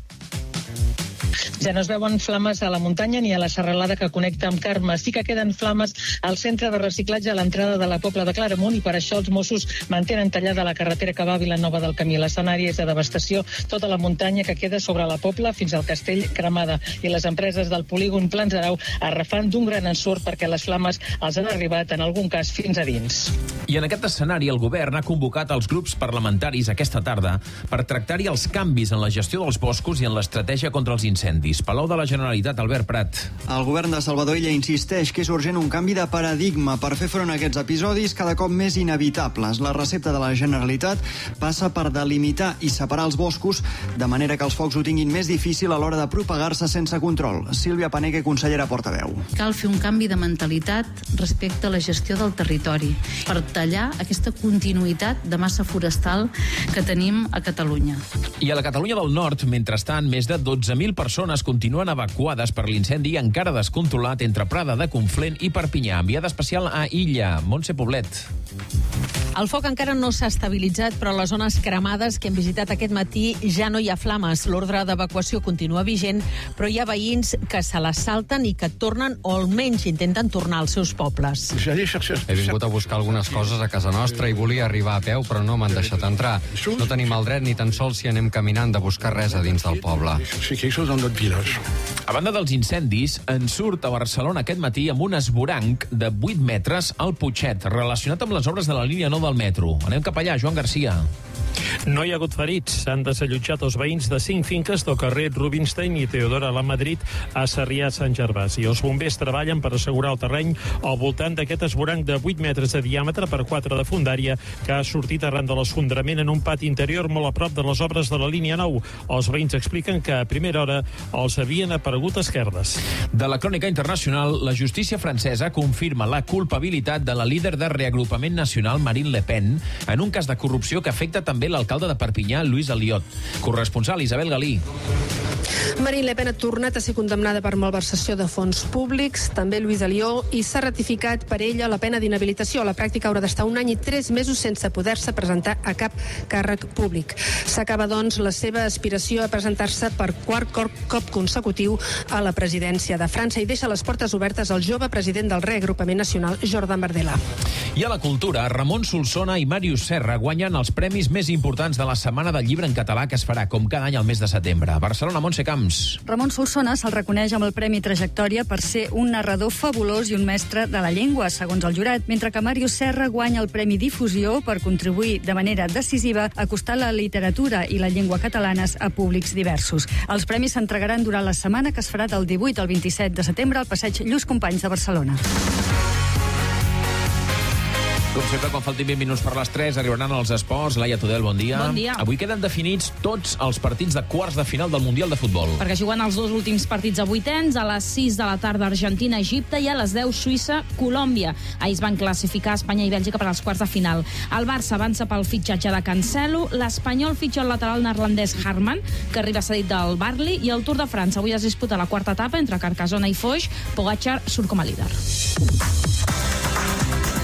Ja no es veuen flames a la muntanya ni a la serralada que connecta amb Carme. Sí que queden flames al centre de reciclatge a l'entrada de la Pobla de Claramunt, i per això els Mossos mantenen tallada la carretera que va a Vilanova del Camí. L'escenari és de devastació, tota la muntanya que queda sobre la Pobla fins al Castell cremada, i les empreses del polígon Plans Arau arrefant d'un gran ensurt perquè les flames els han arribat en algun cas fins a dins. I en aquest escenari el govern ha convocat els grups parlamentaris aquesta tarda per tractar-hi els canvis en la gestió dels boscos i en l'estratègia contra els incendis. Palau de la Generalitat, Albert Prat. El govern de Salvador Illa insisteix que és urgent un canvi de paradigma per fer front a aquests episodis cada cop més inevitables. La recepta de la Generalitat passa per delimitar i separar els boscos de manera que els focs ho tinguin més difícil a l'hora de propagar-se sense control. Sílvia Paneque, consellera portaveu. Cal fer un canvi de mentalitat respecte a la gestió del territori per tallar aquesta continuïtat de massa forestal que tenim a Catalunya. I a la Catalunya del Nord, mentrestant, més de dotze mil persones continuen evacuades per l'incendi encara descontrolat entre Prada de Conflent i Perpinyà. Enviada especial a Illa, Montse Poblet. El foc encara no s'ha estabilitzat, però a les zones cremades que hem visitat aquest matí ja no hi ha flames. L'ordre d'evacuació continua vigent, però hi ha veïns que se les salten i que tornen, o almenys intenten tornar als seus pobles. He vingut a buscar algunes coses a casa nostra i volia arribar a peu, però no m'han deixat entrar. No tenim el dret ni tan sols si anem caminant de buscar res a dins del poble. A banda dels incendis, en surt a Barcelona aquest matí amb un esvoranc de vuit metres al Putxet, relacionat amb les obres de la línia nou del metro. Anem cap allà, Joan Garcia. No hi ha hagut ferits. S'han desallotjat els veïns de cinc finques del carrer Rubinstein i Teodora a la Madrid a Sarrià Sant Gervasi. Els bombers treballen per assegurar el terreny al voltant d'aquest esvoranc de vuit metres de diàmetre per quatre de fondària que ha sortit arran de l'esfondrament en un pati interior molt a prop de les obres de la línia nou. Els veïns expliquen que a primera hora els havien aparegut esquerdes. De la crònica internacional, la justícia francesa confirma la culpabilitat de la líder de Reagrupament Nacional, Marine Le Pen, en un cas de corrupció que afecta també l'alcalde de Perpinyà, Lluís Aliot. Corresponsal Isabel Galí. Marine Le Pen ha tornat a ser condemnada per malversació de fons públics, també Lluís Alió, i s'ha ratificat per ella la pena d'inhabilitació. A la pràctica haurà d'estar un any i tres mesos sense poder-se presentar a cap càrrec públic. S'acaba, doncs, la seva aspiració a presentar-se per quart cop consecutiu a la presidència de França i deixa les portes obertes al jove president del Reagrupament Nacional, Jordan Bardella. I a la cultura, Ramon Solsona i Màrius Serra guanyen els premis més importants de la Setmana del Llibre en Català que es farà, com cada any, al mes de setembre. Barcelona, Montse Camps. Ramon Solsona se'l reconeix amb el Premi Trajectòria per ser un narrador fabulós i un mestre de la llengua, segons el jurat, mentre que Màrius Serra guanya el Premi Difusió per contribuir de manera decisiva a acostar la literatura i la llengua catalanes a públics diversos. Els premis s'entregaran durant la setmana que es farà del divuit al vint-i-set de setembre al passeig Lluís Companys de Barcelona. Com sempre, quan faltin vint minuts per les tres, arribaran els esports. Laia Tudel, bon dia. Bon dia. Avui queden definits tots els partits de quarts de final del Mundial de Futbol. Perquè juguen els dos últims partits a vuitens, a les sis de la tarda Argentina-Egipte i a les deu Suïssa-Colòmbia. Ahir es van classificar Espanya i Bèlgica per als quarts de final. El Barça avança pel fitxatge de Cancelo, l'Espanyol fitxa el lateral neerlandès Harman, que arriba cedit del Barli, i el Tour de França. Avui es disputa la quarta etapa entre Carcassona i Foix. Pogacar surt com a líder.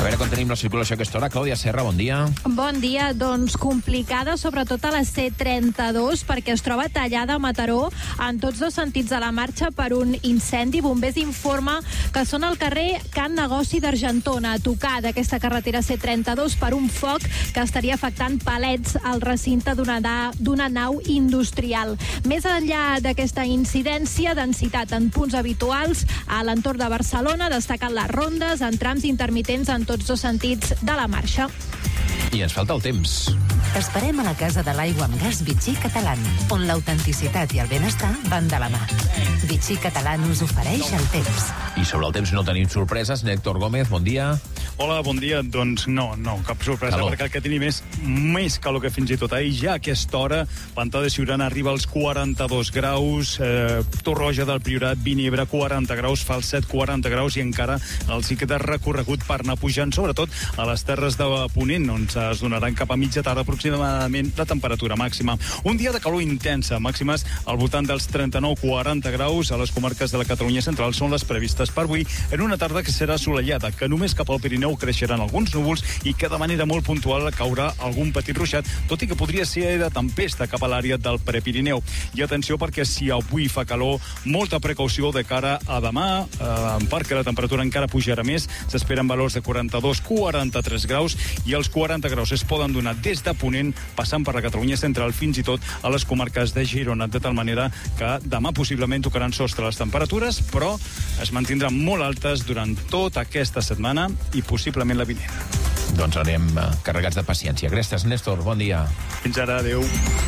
veure com tenim la circulació a aquesta hora. Clàudia Serra, bon dia. Bon dia. Doncs complicada, sobretot a la C trenta-dos, perquè es troba tallada a Mataró en tots dos sentits de la marxa per un incendi. Bombers informa que són al carrer Can Negoci d'Argentona, a tocar d'aquesta carretera C trenta-dos per un foc que estaria afectant palets al recinte d'una nau industrial. Més enllà d'aquesta incidència, densitat en punts habituals a l'entorn de Barcelona, destaquen les rondes en trams intermitents en tots dos sentits de la marxa. I ens falta el temps. T'esperem a la Casa de l'Aigua amb Gas Vichy Catalán, on l'autenticitat i el benestar van de la mà. Vichy Catalán us ofereix el temps. I sobre el temps no tenim sorpreses. Néctor Gómez, bon dia. Hola, bon dia. Doncs no, no, cap sorpresa, calor. Perquè el que tenim és més calor que fins i tot ahir. Ja a aquesta hora, Pantà de Siurana arriba als quaranta-dos graus, eh, Torroja del Priorat, Vinebre, quaranta graus, Falset, quaranta graus, i encara el sí que de recorregut per anar pujant, sobretot a les terres de Ponent, on es donaran cap a mitja tarda aproximadament la temperatura màxima. Un dia de calor intensa, màximes al voltant dels trenta-nou a quaranta graus a les comarques de la Catalunya central són les previstes per avui, en una tarda que serà assolellada, que només cap al Pirineu creixeran alguns núvols i que de manera molt puntual caurà algun petit ruixat, tot i que podria ser de tempesta cap a l'àrea del Prepirineu. I atenció, perquè si avui fa calor, molta precaució de cara a demà, eh, perquè la temperatura encara pujarà més, s'esperen valors de quaranta-dos a quaranta-tres graus, i els quaranta graus es poden donar des de Ponent, passant per la Catalunya central, fins i tot a les comarques de Girona, de tal manera que demà possiblement tocaran sostre les temperatures, però es mantindran molt altes durant tota aquesta setmana i possiblement la vinent. Doncs anem carregats de paciència. Gràcies, Néstor. Bon dia. Fins ara, adeu.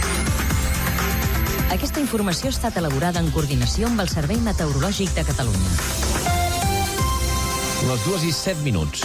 Aquesta informació ha estat elaborada en coordinació amb el Servei Meteorològic de Catalunya. Les dues i set minuts.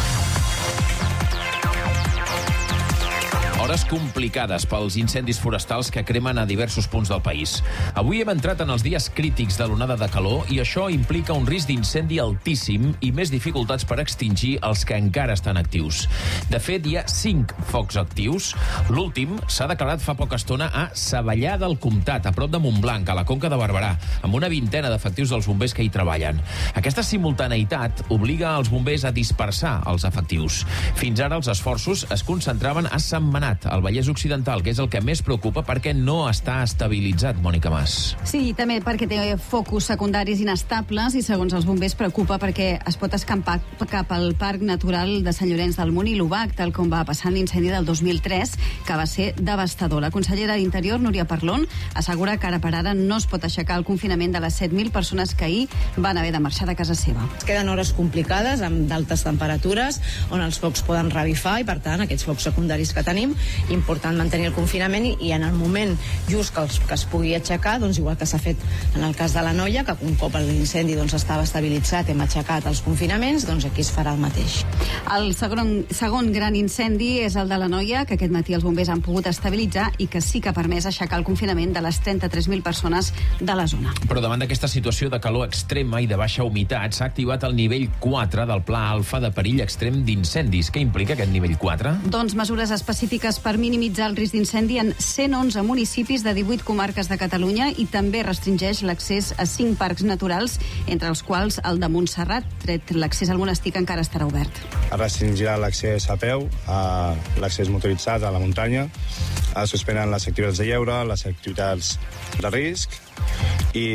Hores complicades pels incendis forestals que cremen a diversos punts del país. Avui hem entrat en els dies crítics de l'onada de calor i això implica un risc d'incendi altíssim i més dificultats per extingir els que encara estan actius. De fet, hi ha cinc focs actius. L'últim s'ha declarat fa poca estona a Savallà del Comtat, a prop de Montblanc, a la Conca de Barberà, amb una vintena d'efectius dels bombers que hi treballen. Aquesta simultaneïtat obliga els bombers a dispersar els efectius. Fins ara els esforços es concentraven a Sentmenat, al Vallès Occidental, que és el que més preocupa perquè no està estabilitzat, Mònica Mas. Sí, també perquè té focus secundaris inestables i, segons els bombers, preocupa perquè es pot escampar cap al Parc Natural de Sant Llorenç del Munt i l'Obac, tal com va passar en l'incendi del dos mil tres, que va ser devastador. La consellera d'Interior, Núria Parlon, assegura que ara per ara no es pot aixecar el confinament de les set mil persones que ahir van haver de marxar de casa seva. Queden hores complicades, amb d'altes temperatures, on els focs poden revifar i, per tant, aquests focs secundaris que tenim, important mantenir el confinament i, i en el moment just que, els, que es pugui aixecar, doncs igual que s'ha fet en el cas de la Noia, que un cop l'incendi doncs, estava estabilitzat, hem aixecat els confinaments, doncs aquí es farà el mateix. El segon, segon gran incendi és el de la Noia, que aquest matí els bombers han pogut estabilitzar i que sí que ha permès aixecar el confinament de les trenta-tres mil persones de la zona. Però davant d'aquesta situació de calor extrema i de baixa humitat, s'ha activat el nivell quatre del Pla Alfa de perill extrem d'incendis. Què implica aquest nivell quatre? Doncs mesures específiques per minimitzar el risc d'incendi en cent onze municipis de divuit comarques de Catalunya i també restringeix l'accés a cinc parcs naturals, entre els quals el de Montserrat, tret l'accés al monestir que encara estarà obert. Es restringirà l'accés a peu, a l'accés motoritzat a la muntanya, es suspenen les activitats de lleure, les activitats de risc i...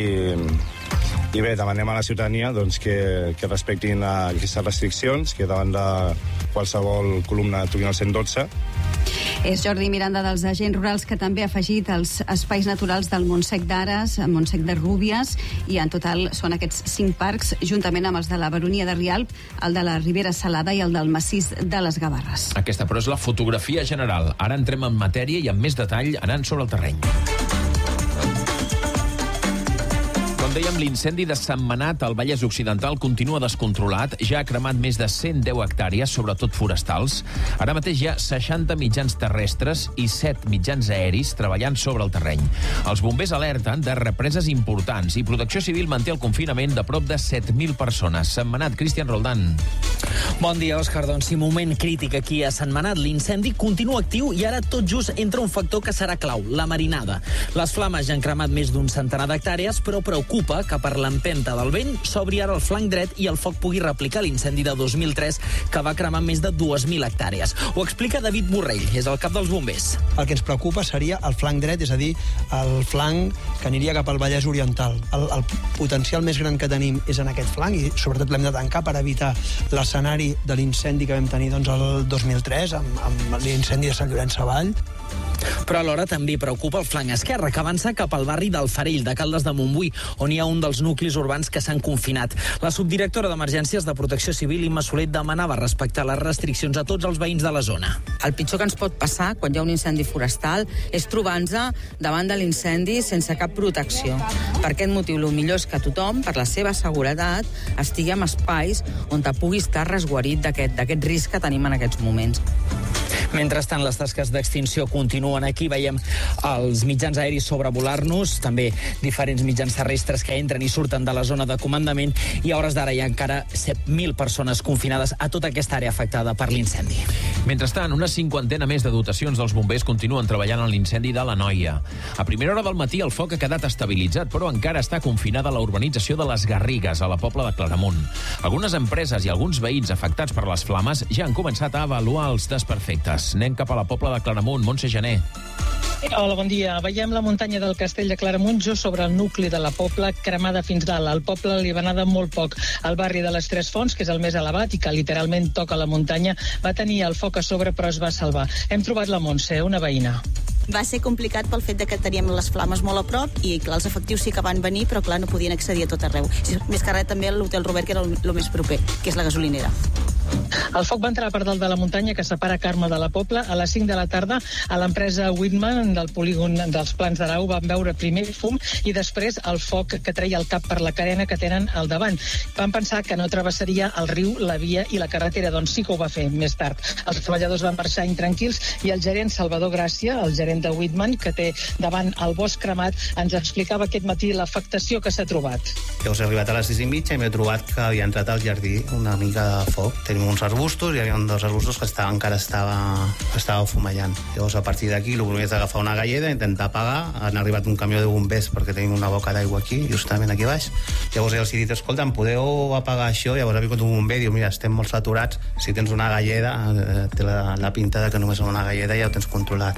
I bé, demanem a la ciutadania doncs, que, que respectin aquestes restriccions, que davant de qualsevol columna truquin al cent dotze. És Jordi Miranda dels Agents Rurals, que també ha afegit els espais naturals del Montsec d'Ares, Montsec de Rúbies, i en total són aquests cinc parcs, juntament amb els de la Baronia de Rialp, el de la Ribera Salada i el del Massís de les Gavarres. Aquesta, però, és la fotografia general. Ara entrem en matèria i amb més detall anant sobre el terreny. Com dèiem, l'incendi de Sentmenat al Vallès Occidental continua descontrolat. Ja ha cremat més de cent deu hectàrees, sobretot forestals. Ara mateix hi ha seixanta mitjans terrestres i set mitjans aeris treballant sobre el terreny. Els bombers alerten de represes importants i Protecció Civil manté el confinament de prop de set mil persones. Sentmenat, Cristian Roldán. Bon dia, Òscar. Doncs sí, moment crític aquí a Sentmenat. L'incendi continua actiu i ara tot just entra un factor que serà clau, la marinada. Les flames ja han cremat més d'un centenar d'hectàrees, però preocupa preocupa que per l'empenta del vent s'obri ara el flanc dret i el foc pugui replicar l'incendi de dos mil tres que va cremar més de dues mil hectàrees. Ho explica David Borrell, és el cap dels bombers. El que ens preocupa seria el flanc dret, és a dir, el flanc que aniria cap al Vallès Oriental. El, el potencial més gran que tenim és en aquest flanc i sobretot l'hem de tancar per evitar l'escenari de l'incendi que vam tenir doncs, el dos mil tres amb, amb l'incendi de Sant Llorenç Savall. Però alhora també preocupa el flanc esquerre, que avança cap al barri del Farell, de Caldes de Montbui, on hi ha un dels nuclis urbans que s'han confinat. La subdirectora d'Emergències de Protecció Civil, Imma Solet, demanava respectar les restriccions a tots els veïns de la zona. El pitjor que ens pot passar quan hi ha un incendi forestal és trobar-nos davant de l'incendi sense cap protecció. Per aquest motiu, el millor és que tothom, per la seva seguretat, estigui en espais on te pugui estar resguarit d'aquest d'aquest risc que tenim en aquests moments. Mentrestant, les tasques d'extinció continuen aquí. Veiem els mitjans aeris sobrevolar-nos, també diferents mitjans terrestres que entren i surten de la zona de comandament, i a hores d'ara hi ha encara set mil persones confinades a tota aquesta àrea afectada per l'incendi. Mentrestant, una cinquantena més de dotacions dels bombers continuen treballant en l'incendi de l'Anoia. A primera hora del matí el foc ha quedat estabilitzat, però encara està confinada a la urbanització de les Garrigues, a la Pobla de Claramunt. Algunes empreses i alguns veïns afectats per les flames ja han començat a avaluar els desperfectes. Anem cap a la Pobla de Claramunt. Montse Gené. Hola, bon dia. Veiem la muntanya del Castell de Claramunt just sobre el nucli de la Pobla, cremada fins dalt. Al poble li va anar de molt poc. El barri de les Tres Fonts, que és el més elevat i que literalment toca la muntanya, va tenir el foc a sobre però es va salvar. Hem trobat la Montse, una veïna. Va ser complicat pel fet de que teníem les flames molt a prop i, clar, els efectius sí que van venir, però, clar, no podien accedir a tot arreu. Més que res, també l'Hotel Robert, que era el més proper, que és la gasolinera. El foc va entrar per dalt de la muntanya que separa Carme de la Pobla. A les cinc de la tarda, a l'empresa Whitman del polígon dels Plans d'Arau van veure primer fum i després el foc que treia el cap per la carena que tenen al davant. Van pensar que no travessaria el riu, la via i la carretera, doncs sí que ho va fer més tard. Els treballadors van marxar intranquils i el gerent Salvador Gràcia, el gerent de Whitman, que té davant el bosc cremat, ens explicava aquest matí l'afectació que s'ha trobat. Llavors he arribat a les sis i mitja i m'he trobat que havia entrat al jardí una mica de foc. Tenim uns arbustos, hi havia un dels arbustos que estava, encara estava, estava fumellant. Llavors, a partir d'aquí, el primer és agafar una galleda, intentar apagar. Han arribat un camió de bombers perquè tenim una boca d'aigua aquí, justament aquí baix. Llavors, els he dit, escolta, em podeu apagar això? Llavors ha vingut un bomber i diu, mira, estem molt saturats, si tens una galleda, té la, la pinta de que només amb una galleda ja ho tens controlat.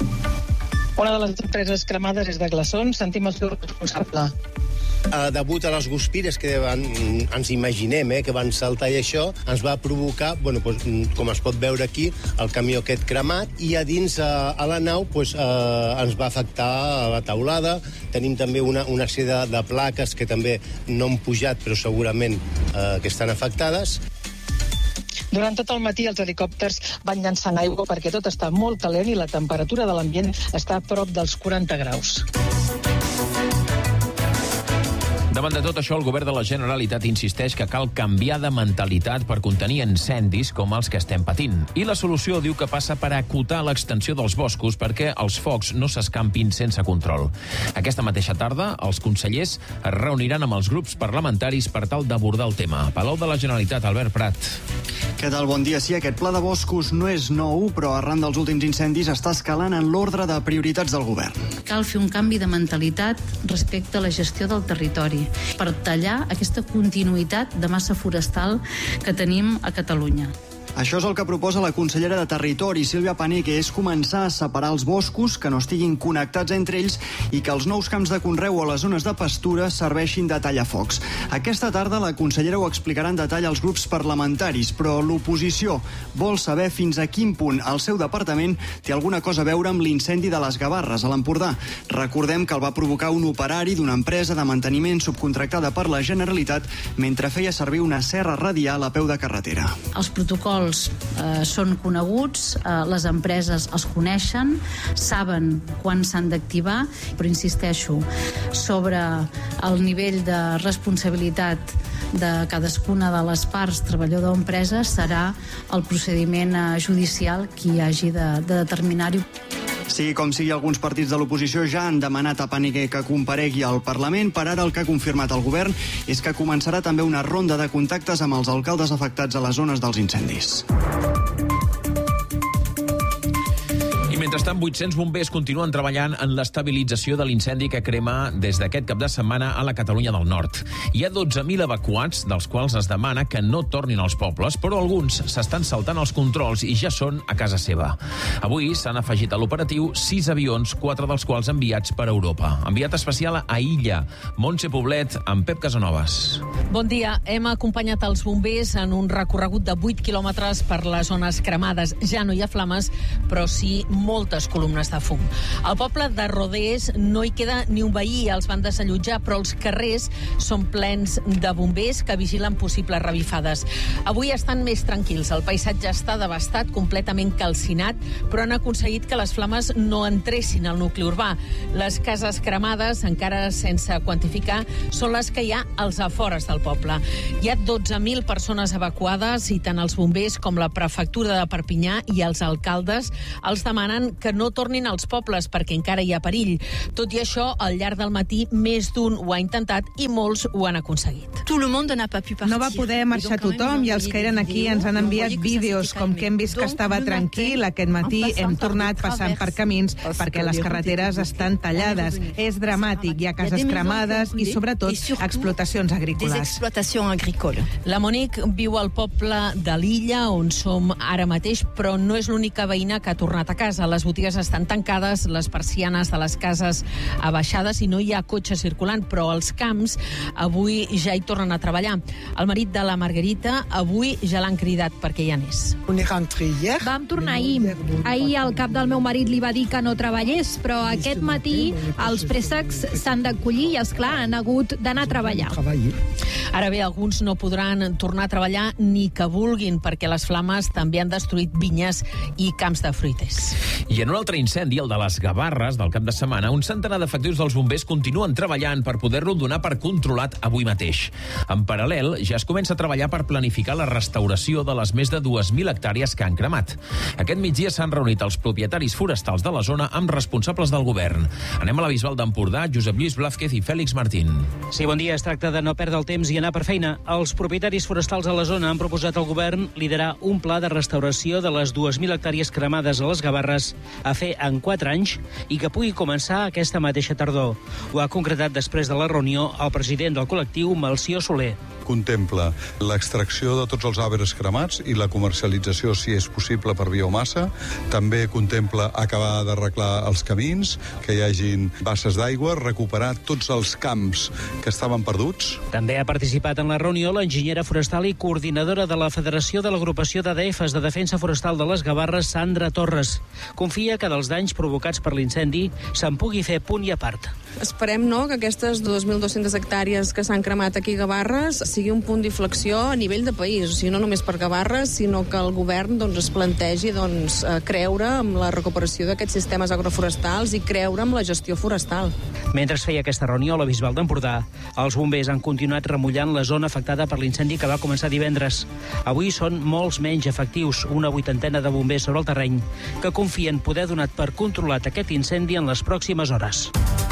Una de les empreses cremades és de Glaçons. Sentim el seu responsable. Uh, degut a les guspires que van, ens imaginem eh, que van saltar i això ens va provocar, bueno, pues, com es pot veure aquí, el camió aquest cremat i a dins uh, a la nau pues, uh, ens va afectar la teulada. Tenim també una, una sèrie de, de plaques que també no han pujat però segurament uh, que estan afectades. Durant tot el matí els helicòpters van llançant aigua perquè tot està molt calent i la temperatura de l'ambient està a prop dels quaranta graus. Davant de tot això, el govern de la Generalitat insisteix que cal canviar de mentalitat per contenir incendis com els que estem patint. I la solució diu que passa per acotar l'extensió dels boscos perquè els focs no s'escampin sense control. Aquesta mateixa tarda, els consellers es reuniran amb els grups parlamentaris per tal d'abordar el tema. Palau de la Generalitat, Albert Prat. Què tal? Bon dia. Sí, aquest pla de boscos no és nou, però arran dels últims incendis està escalant en l'ordre de prioritats del govern. Cal fer un canvi de mentalitat respecte a la gestió del territori per tallar aquesta continuïtat de massa forestal que tenim a Catalunya. Això és el que proposa la consellera de Territori, Sílvia Pané, que és començar a separar els boscos, que no estiguin connectats entre ells i que els nous camps de conreu o les zones de pastura serveixin de tallafocs. Aquesta tarda la consellera ho explicarà en detall als grups parlamentaris, però l'oposició vol saber fins a quin punt el seu departament té alguna cosa a veure amb l'incendi de les Gavarres, a l'Empordà. Recordem que el va provocar un operari d'una empresa de manteniment subcontractada per la Generalitat mentre feia servir una serra radial a peu de carretera. Els protocols Eh, són coneguts, eh, les empreses els coneixen, saben quan s'han d'activar, però insisteixo, sobre el nivell de responsabilitat de cadascuna de les parts, treballador o empresa, serà el procediment eh, judicial qui hagi de, de determinar-ho. Sigui com sigui, alguns partits de l'oposició ja han demanat a Pané que comparegui al Parlament. Per ara el que ha confirmat el govern és que començarà també una ronda de contactes amb els alcaldes afectats a les zones dels incendis. Mentrestant, vuit-cents bombers continuen treballant en l'estabilització de l'incendi que crema des d'aquest cap de setmana a la Catalunya del Nord. Hi ha dotze mil evacuats, dels quals es demana que no tornin als pobles, però alguns s'estan saltant els controls i ja són a casa seva. Avui s'han afegit a l'operatiu sis avions, quatre dels quals enviats per Europa. Enviat especial a Illa, Montse Poblet, amb Pep Casanovas. Bon dia. Hem acompanyat els bombers en un recorregut de vuit quilòmetres per les zones cremades. Ja no hi ha flames, però sí moltes columnes de fum. Al poble de Rodés no hi queda ni un veí, els van desallotjar, però els carrers són plens de bombers que vigilen possibles revifades. Avui estan més tranquils. El paisatge està devastat, completament calcinat, però han aconseguit que les flames no entressin al nucli urbà. Les cases cremades, encara sense quantificar, són les que hi ha als afores del poble. Hi ha dotze mil persones evacuades i tant els bombers com la prefectura de Perpinyà i els alcaldes els demanen que no tornin als pobles perquè encara hi ha perill. Tot i això, al llarg del matí, més d'un ho ha intentat i molts ho han aconseguit. No va poder marxar tothom i els que eren aquí ens han enviat vídeos, com que hem vist que estava tranquil. Aquest matí hem tornat passant per camins perquè les carreteres estan tallades. És dramàtic, hi ha cases cremades i, sobretot, explotacions agrícoles. La Monique viu al poble de l'Illa, on som ara mateix, però no és l'única veïna que ha tornat a casa. Les botigues estan tancades, les persianes de les cases abaixades i no hi ha cotxe circulant, però els camps avui ja hi tornen a treballar. El marit de la Margarita avui ja l'han cridat perquè hi anés. Vam tornar ahir. Ahir el cap del meu marit li va dir que no treballés, però aquest matí els préssecs s'han d'acollir i, esclar, han hagut d'anar a treballar. Ara bé, alguns no podran tornar a treballar ni que vulguin, perquè les flames també han destruït vinyes i camps de fruiters. I en un altre incendi, el de les Gavarres, del cap de setmana, un centenar d'efectius dels bombers continuen treballant per poder-lo donar per controlat avui mateix. En paral·lel, ja es comença a treballar per planificar la restauració de les més de dues mil hectàrees que han cremat. Aquest migdia s'han reunit els propietaris forestals de la zona amb responsables del govern. Anem a la Bisbal d'Empordà, Josep Lluís Blázquez i Fèlix Martín. Sí, bon dia. Es tracta de no perdre el temps i anar per feina. Els propietaris forestals a la zona han proposat al govern liderar un pla de restauració de les dues mil hectàrees cremades a les Gavarres a fer en quatre anys i que pugui començar aquesta mateixa tardor. Ho ha concretat després de la reunió el president del col·lectiu, Melcior Soler. Contempla l'extracció de tots els arbres cremats i la comercialització, si és possible, per biomassa. També contempla acabar d'arreglar els camins, que hi hagin basses d'aigua, recuperar tots els camps que estaven perduts. També ha participat en la reunió l'enginyera forestal i coordinadora de la Federació de l'Agrupació d'A D Fs de Defensa Forestal de les Gavarres, Sandra Torres. Confia que dels danys provocats per l'incendi se'n pugui fer punt i a part. Esperem, no?, que aquestes dues mil dues-centes hectàrees que s'han cremat aquí a Gavarres sigui un punt d'inflexió a nivell de país, o sigui, no només per Gavarres, sinó que el govern doncs, es plantegi doncs, creure en la recuperació d'aquests sistemes agroforestals i creure en la gestió forestal. Mentre es feia aquesta reunió a la Bisbal d'Empordà, els bombers han continuat remullant la zona afectada per l'incendi que va començar divendres. Avui són molts menys efectius, una vuitantena de bombers sobre el terreny, que confien poder donar per controlat aquest incendi en les pròximes hores.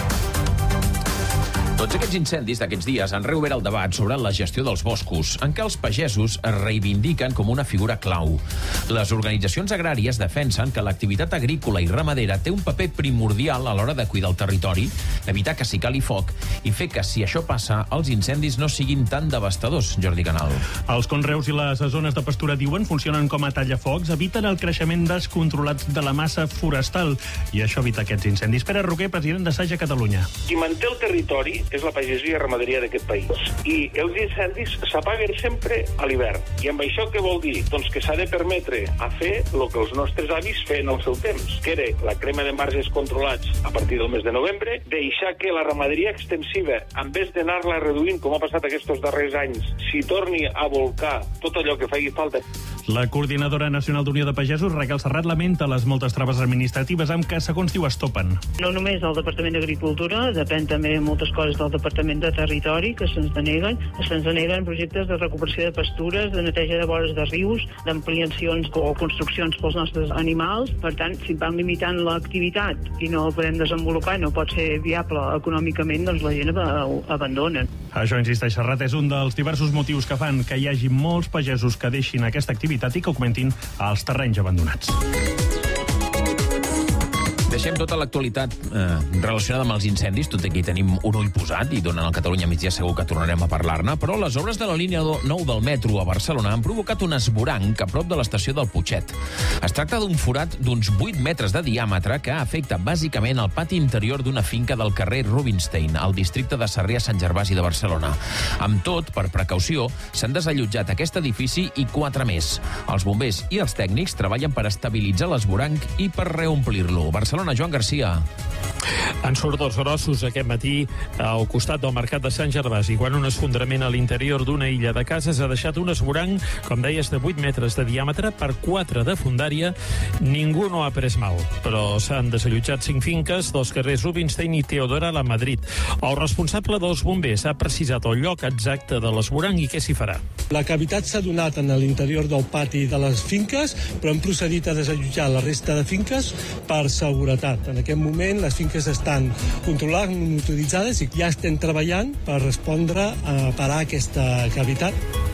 Tots aquests incendis d'aquests dies han reobert el debat sobre la gestió dels boscos, en què els pagesos es reivindiquen com una figura clau. Les organitzacions agràries defensen que l'activitat agrícola i ramadera té un paper primordial a l'hora de cuidar el territori, evitar que s'hi cali foc i fer que, si això passa, els incendis no siguin tan devastadors. Jordi Canal. Els conreus i les zones de pastura, diuen, funcionen com a tallafocs, eviten el creixement descontrolat de la massa forestal i això evita aquests incendis. Pere Roquer, president de Saja Catalunya. Qui manté el territori és la pagesia i ramaderia d'aquest país. I els incendis s'apaguen sempre a l'hivern. I amb això què vol dir? Doncs que s'ha de permetre a fer el que els nostres avis feien al seu temps, que era la crema de marges controlats a partir del mes de novembre, deixar que la ramaderia extensiva, en vez d'anar-la reduint, com ha passat aquests darrers anys, s'hi torni a volcar tot allò que faci falta. La coordinadora nacional d'Unió de Pagesos, Raquel Serrat, lamenta les moltes traves administratives amb què, segons diu, es topen. No només el Departament d'Agricultura, depèn també moltes coses del Departament de Territori, que se'ns deneguen. Se'ns deneguen projectes de recuperació de pastures, de neteja de vores de rius, d'ampliacions o construccions pels nostres animals. Per tant, si van limitant l'activitat i no el podem desenvolupar, no pot ser viable econòmicament, doncs la gent abandona. Això, insisteix Serrat, és un dels diversos motius que fan que hi hagi molts pagesos que deixin aquesta activitat i que augmentin els terrenys abandonats. Deixem tota l'actualitat eh, relacionada amb els incendis, tot i que hi tenim un ull posat i durant el Catalunya migdia segur que tornarem a parlar-ne, però les obres de la línia nou del metro a Barcelona han provocat un esvoranc a prop de l'estació del Putxet. Es tracta d'un forat d'uns vuit metres de diàmetre que afecta bàsicament el pati interior d'una finca del carrer Rubinstein, al districte de Sarrià-Sant Gervasi de Barcelona. Amb tot, per precaució, s'han desallotjat aquest edifici i quatre més. Els bombers i els tècnics treballen per estabilitzar l'esvoranc i per reomplir-lo. Barcelona, Joan Garcia. Han surt dos grossos aquest matí al costat del mercat de Sant Gervasi, quan un esfondrament a l'interior d'una illa de cases ha deixat un esvoranc, com deies, de vuit metres de diàmetre per quatre de fundària. Ningú no ha pres mal, però s'han desallotjat cinc finques dels carrers Rubinstein i Teodora a Madrid. El responsable dels bombers ha precisat el lloc exacte de l'esvoranc i què s'hi farà. La cavitat s'ha donat en l'interior del pati de les finques, però hem procedit a desallotjar la resta de finques per seguretat. En aquest moment les finques estan controlades, monitoritzades i ja estem treballant per respondre a parar aquesta cavitat.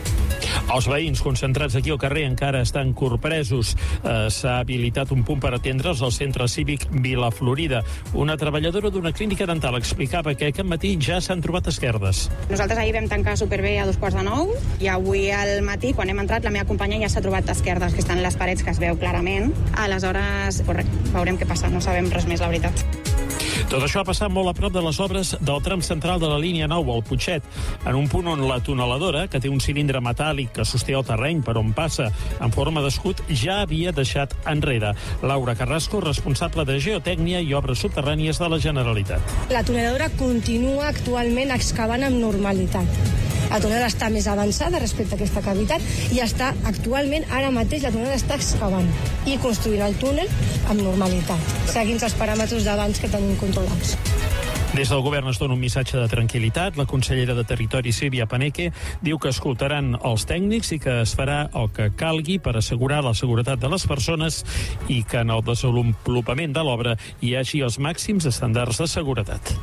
Els veïns concentrats aquí al carrer encara estan corpresos. Eh, S'ha habilitat un punt per atendre'ls al centre cívic Vila Florida. Una treballadora d'una clínica dental explicava que aquest matí ja s'han trobat esquerdes. Nosaltres ahir vam tancar superbé a dos quarts de nou i avui al matí, quan hem entrat, la meva companya ja s'ha trobat esquerdes, que estan en les parets, que es veu clarament. Aleshores, correcte, veurem què passa, no sabem res més, la veritat. Tot això ha passat molt a prop de les obres del tram central de la línia nou al Putxet, en un punt on la tuneladora, que té un cilindre metàl·lic que sosté el terreny per on passa en forma d'escut, ja havia deixat enrere. Laura Carrasco, responsable de Geotècnia i Obres Subterrànies de la Generalitat. La tuneladora continua actualment excavant amb normalitat. La tuneladora està més avançada respecte a aquesta cavitat i està actualment, ara mateix, la tuneladora està excavant i construint el túnel amb normalitat, seguint els paràmetres d'abans que tenim controlats. Des del govern es dona un missatge de tranquil·litat. La consellera de Territori, Sílvia Paneque, diu que escoltaran els tècnics i que es farà el que calgui per assegurar la seguretat de les persones i que en el desenvolupament de l'obra hi hagi els màxims estàndards de seguretat.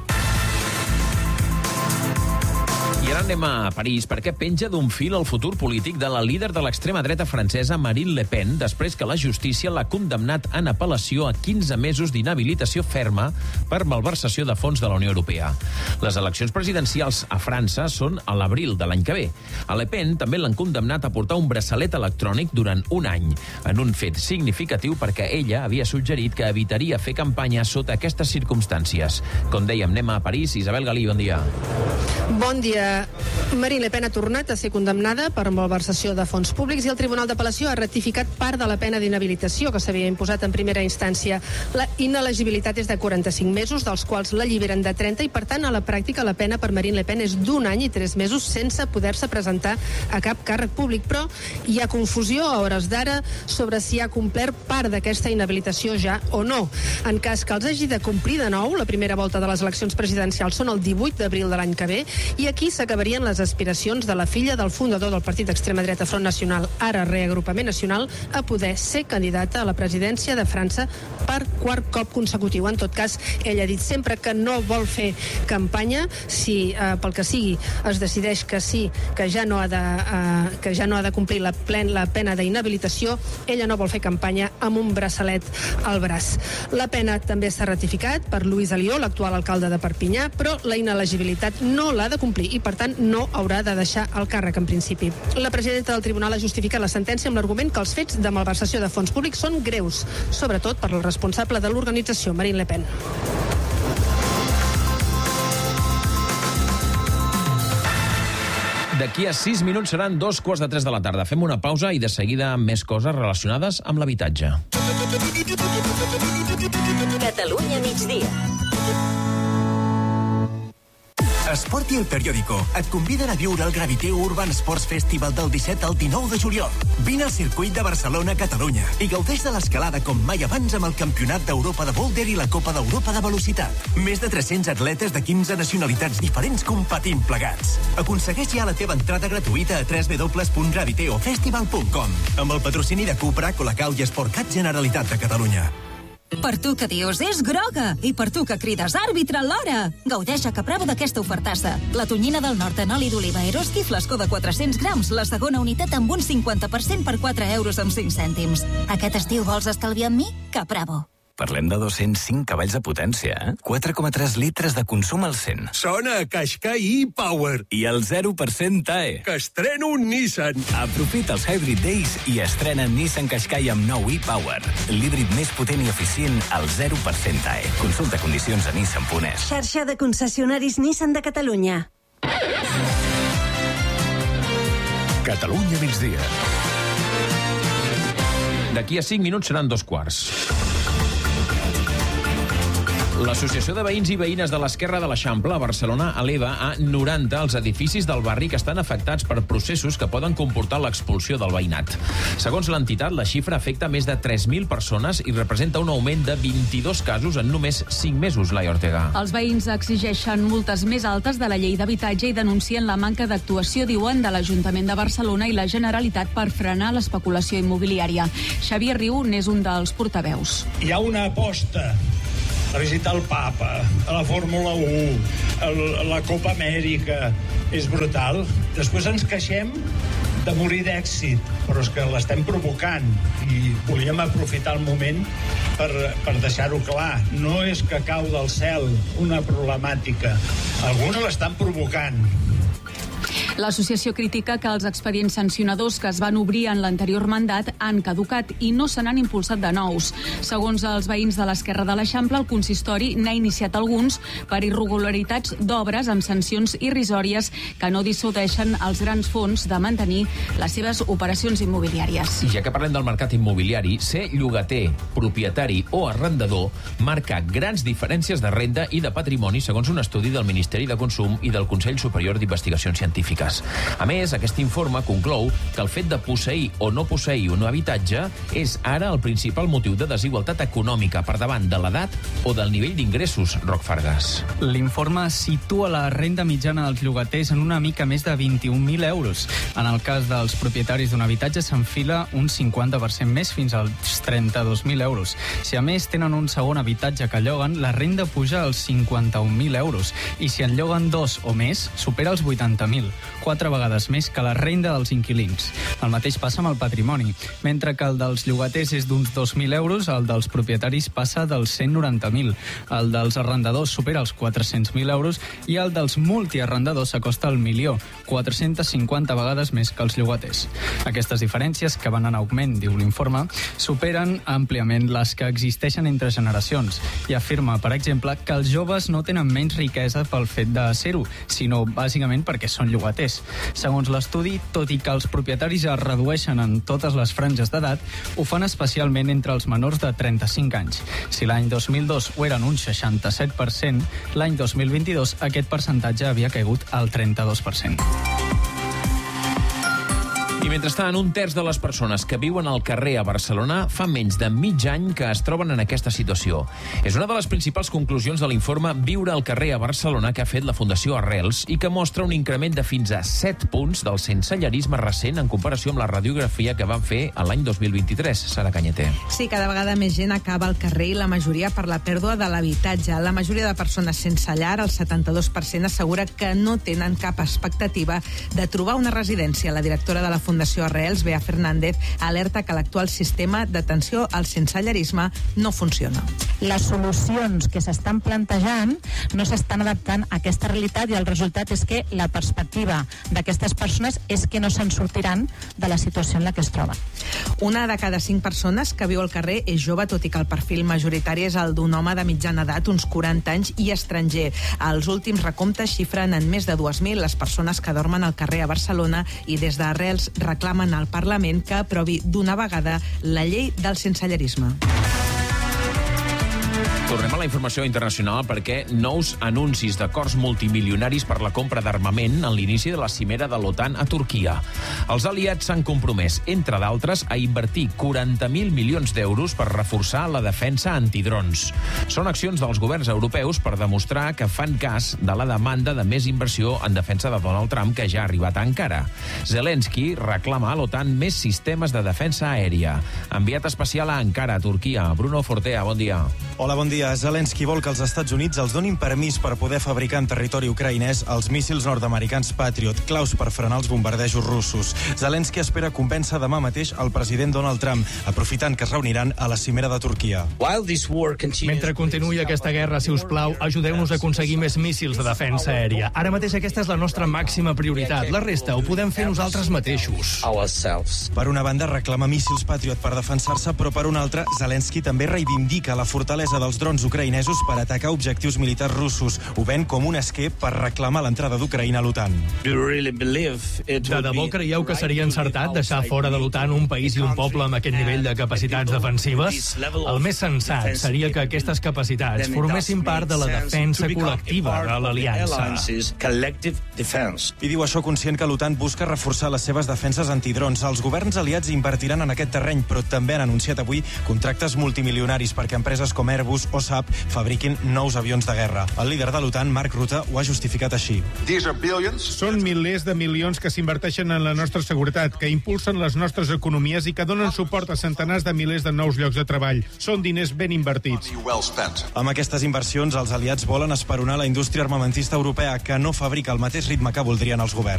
I ara anem a París, perquè penja d'un fil el futur polític de la líder de l'extrema dreta francesa Marine Le Pen, després que la justícia l'ha condemnat en apel·lació a quinze mesos d'inhabilitació ferma per malversació de fons de la Unió Europea. Les eleccions presidencials a França són a l'abril de l'any que ve. A Le Pen també l'han condemnat a portar un braçalet electrònic durant un any, en un fet significatiu perquè ella havia suggerit que evitaria fer campanya sota aquestes circumstàncies. Com dèiem, anem a París. Isabel Galí, bon dia. Bon dia. Marine Le Pen ha tornat a ser condemnada per malversació de fons públics i el Tribunal d'Apel·lació ha ratificat part de la pena d'inhabilitació que s'havia imposat en primera instància. La inelegibilitat és de quaranta-cinc mesos, dels quals l'alliberen de trenta, i per tant a la pràctica la pena per Marine Le Pen és d'un any i tres mesos sense poder-se presentar a cap càrrec públic. Però hi ha confusió a hores d'ara sobre si ha complert part d'aquesta inhabilitació ja o no. En cas que els hagi de complir de nou, la primera volta de les eleccions presidencials són el divuit d'abril de l'any que ve, i aquí s'acabarien les aspiracions de la filla del fundador del partit d'extrema dreta Front Nacional, ara Reagrupament Nacional, a poder ser candidata a la presidència de França per quart cop consecutiu. En tot cas, ell ha dit sempre que no vol fer campanya. Si eh, pel que sigui es decideix que sí, que ja no ha de, eh, que ja no ha de complir la, plen, la pena d'inhabilitació, ella no vol fer campanya amb un braçalet al braç. La pena també s'ha ratificat per Louis Alliot, l'actual alcalde de Perpinyà, però la inelegibilitat no l'ha de complir i, per tant, no haurà de deixar el càrrec en principi. La presidenta del Tribunal ha justificat la sentència amb l'argument que els fets de malversació de fons públics són greus, sobretot per al responsable de l'organització, Marine Le Pen. D'aquí a sis minuts seran dos quarts de tres de la tarda. Fem una pausa i de seguida més coses relacionades amb l'habitatge. Catalunya migdia. Esport i El Periódico et conviden a viure el Graviteo Urban Sports Festival del disset al dinou de juliol. Vine al circuit de Barcelona, Catalunya, i gaudeix de l'escalada com mai abans amb el Campionat d'Europa de Boulder i la Copa d'Europa de Velocitat. Més de tres-cents atletes de quinze nacionalitats diferents competint plegats. Aconsegueix ja la teva entrada gratuïta a w w w punt graviteo festival punt com amb el patrocini de Cupra, Colacau i Sportcat Generalitat de Catalunya. Per tu que dius és groga i per tu que crides àrbitre alhora. Gaudeix a Capravo d'aquesta ofertassa. La tonyina del nord en oli d'oliva Eroski, flascó de quatre-cents grams, la segona unitat amb un cinquanta per cent per quatre euros amb cinc cèntims. Aquest estiu vols estalviar amb mi? Capravo. parlem de dos-cents cinc cavalls de potència, eh? quatre coma tres litres de consum al cent. Sona Qashqai e-Power. I el zero per cent T A E. Que estreno un Nissan. Aprofita els Hybrid Days i estrena Nissan Qashqai amb nou e-Power. L'híbrid més potent i eficient al zero per cent T A E. Consulta condicions a nissan punt es. Xarxa de concessionaris Nissan de Catalunya. Catalunya migdia. D'aquí a cinc minuts seran dos quarts. L'Associació de Veïns i Veïnes de l'Esquerra de l'Eixample a Barcelona eleva a noranta els edificis del barri que estan afectats per processos que poden comportar l'expulsió del veïnat. Segons l'entitat, la xifra afecta més de tres mil persones i representa un augment de vint-i-dos casos en només cinc mesos, Laia Ortega. Els veïns exigeixen multes més altes de la llei d'habitatge i denuncien la manca d'actuació, diuen, de l'Ajuntament de Barcelona i la Generalitat per frenar l'especulació immobiliària. Xavier Riu n'és un dels portaveus. Hi ha una aposta a visitar el Papa, a la Fórmula u, a la Copa Amèrica. És brutal. Després ens queixem de morir d'èxit, però és que l'estem provocant i volíem aprofitar el moment per, per deixar-ho clar. No és que cau del cel una problemàtica. Alguns l'estan provocant. L'associació critica que els expedients sancionadors que es van obrir en l'anterior mandat han caducat i no se n'han impulsat de nous. Segons els veïns de l'Esquerra de l'Eixample, el consistori n'ha iniciat alguns per irregularitats d'obres amb sancions irrisòries que no dissuadeixen els grans fons de mantenir les seves operacions immobiliàries. I ja que parlem del mercat immobiliari, ser llogater, propietari o arrendador marca grans diferències de renda i de patrimoni segons un estudi del Ministeri de Consum i del Consell Superior d'Investigacions Científiques. A més, aquest informe conclou que el fet de posseir o no posseir un habitatge és ara el principal motiu de desigualtat econòmica per davant de l'edat o del nivell d'ingressos, Roc Fargas. L'informe situa la renda mitjana dels llogaters en una mica més de vint-i-un mil euros. En el cas dels propietaris d'un habitatge s'enfila un cinquanta per cent més fins als trenta-dos mil euros. Si a més tenen un segon habitatge que lloguen, la renda puja als cinquanta-un mil euros i si en lloguen dos o més, supera els vuitanta mil. Quatre vegades més que la renda dels inquilins. El mateix passa amb el patrimoni. Mentre que el dels llogaters és d'uns dos mil euros, el dels propietaris passa dels cent noranta mil. El dels arrendadors supera els quatre-cents mil euros i el dels multiarrendadors s'acosta al milió, quatre-centes cinquanta vegades més que els llogaters. Aquestes diferències, que van en augment, diu l'informe, superen àmpliament les que existeixen entre generacions i afirma, per exemple, que els joves no tenen menys riquesa pel fet de ser-ho, sinó bàsicament perquè són llogaters. Segons l'estudi, tot i que els propietaris es redueixen en totes les franges d'edat, ho fan especialment entre els menors de trenta-cinc anys. Si l'any dos mil dos ho eren un seixanta-set per cent, l'any dos mil vint-i-dos aquest percentatge havia caigut al trenta-dos per cent. I mentrestant, un terç de les persones que viuen al carrer a Barcelona fa menys de mig any que es troben en aquesta situació. És una de les principals conclusions de l'informe Viure al carrer a Barcelona que ha fet la Fundació Arrels i que mostra un increment de fins a set punts del sensellarisme recent en comparació amb la radiografia que van fer l'any dos mil vint-i-tres. Sara Canyeter. Sí, cada vegada més gent acaba al carrer i la majoria per la pèrdua de l'habitatge. La majoria de persones sense llar, el setanta-dos per cent, assegura que no tenen cap expectativa de trobar una residència. La directora de la Fundació Arrels, Bea Fernández, alerta que l'actual sistema d'atenció al sensellarisme no funciona. Les solucions que s'estan plantejant no s'estan adaptant a aquesta realitat i el resultat és que la perspectiva d'aquestes persones és que no se'n sortiran de la situació en la que es troben. Una de cada cinc persones que viu al carrer és jove, tot i que el perfil majoritari és el d'un home de mitjana edat, uns quaranta anys i estranger. Els últims recomptes xifren en més de dues mil les persones que dormen al carrer a Barcelona i des d'Arrels reclamen al Parlament que aprovi d'una vegada la llei del sensellarisme. Tornem a la informació internacional perquè nous anuncis d'acords multimilionaris per la compra d'armament en l'inici de la cimera de l'OTAN a Turquia. Els aliats s'han compromès, entre d'altres, a invertir quaranta mil milions d'euros per reforçar la defensa antidrons. Són accions dels governs europeus per demostrar que fan cas de la demanda de més inversió en defensa de Donald Trump que ja ha arribat a Ankara. Zelensky reclama a l'OTAN més sistemes de defensa aèria. Enviat especial a Ankara, Turquia. Bruno Fortea, bon dia. Hola, bon dia. dia. Zelensky vol que els Estats Units els donin permís per poder fabricar en territori ucraïnès els míssils nord-americans Patriot, claus per frenar els bombardejos russos. Zelensky espera convèncer demà mateix el president Donald Trump, aprofitant que es reuniran a la cimera de Turquia. Mentre continuï aquesta guerra, si us plau, ajudeu-nos a aconseguir més míssils de defensa aèria. Ara mateix aquesta és la nostra màxima prioritat. La resta ho podem fer nosaltres mateixos. Per una banda, reclama míssils Patriot per defensar-se, però per una altra, Zelensky també reivindica la fortalesa dels drons ucraïnesos per atacar objectius militars russos. Ho ven com un esquer per reclamar l'entrada d'Ucraïna a l'OTAN. De debò creieu que seria encertat deixar fora de l'OTAN un país i un poble amb aquest nivell de capacitats defensives? El més sensat seria que aquestes capacitats formessin part de la defensa col·lectiva de l'aliança. I diu això conscient que l'OTAN busca reforçar les seves defenses antidrons. Els governs aliats invertiran en aquest terreny, però també han anunciat avui contractes multimilionaris perquè empreses com Airbus o Saab fabriquin nous avions de guerra. El líder de l'OTAN, Mark Rutte, ho ha justificat així. Són milers de milions que s'inverteixen en la nostra seguretat, que impulsen les nostres economies i que donen suport a centenars de milers de nous llocs de treball. Són diners ben invertits. Amb aquestes inversions, els aliats volen esperonar la indústria armamentista europea, que no fabrica al mateix ritme que voldrien els governs.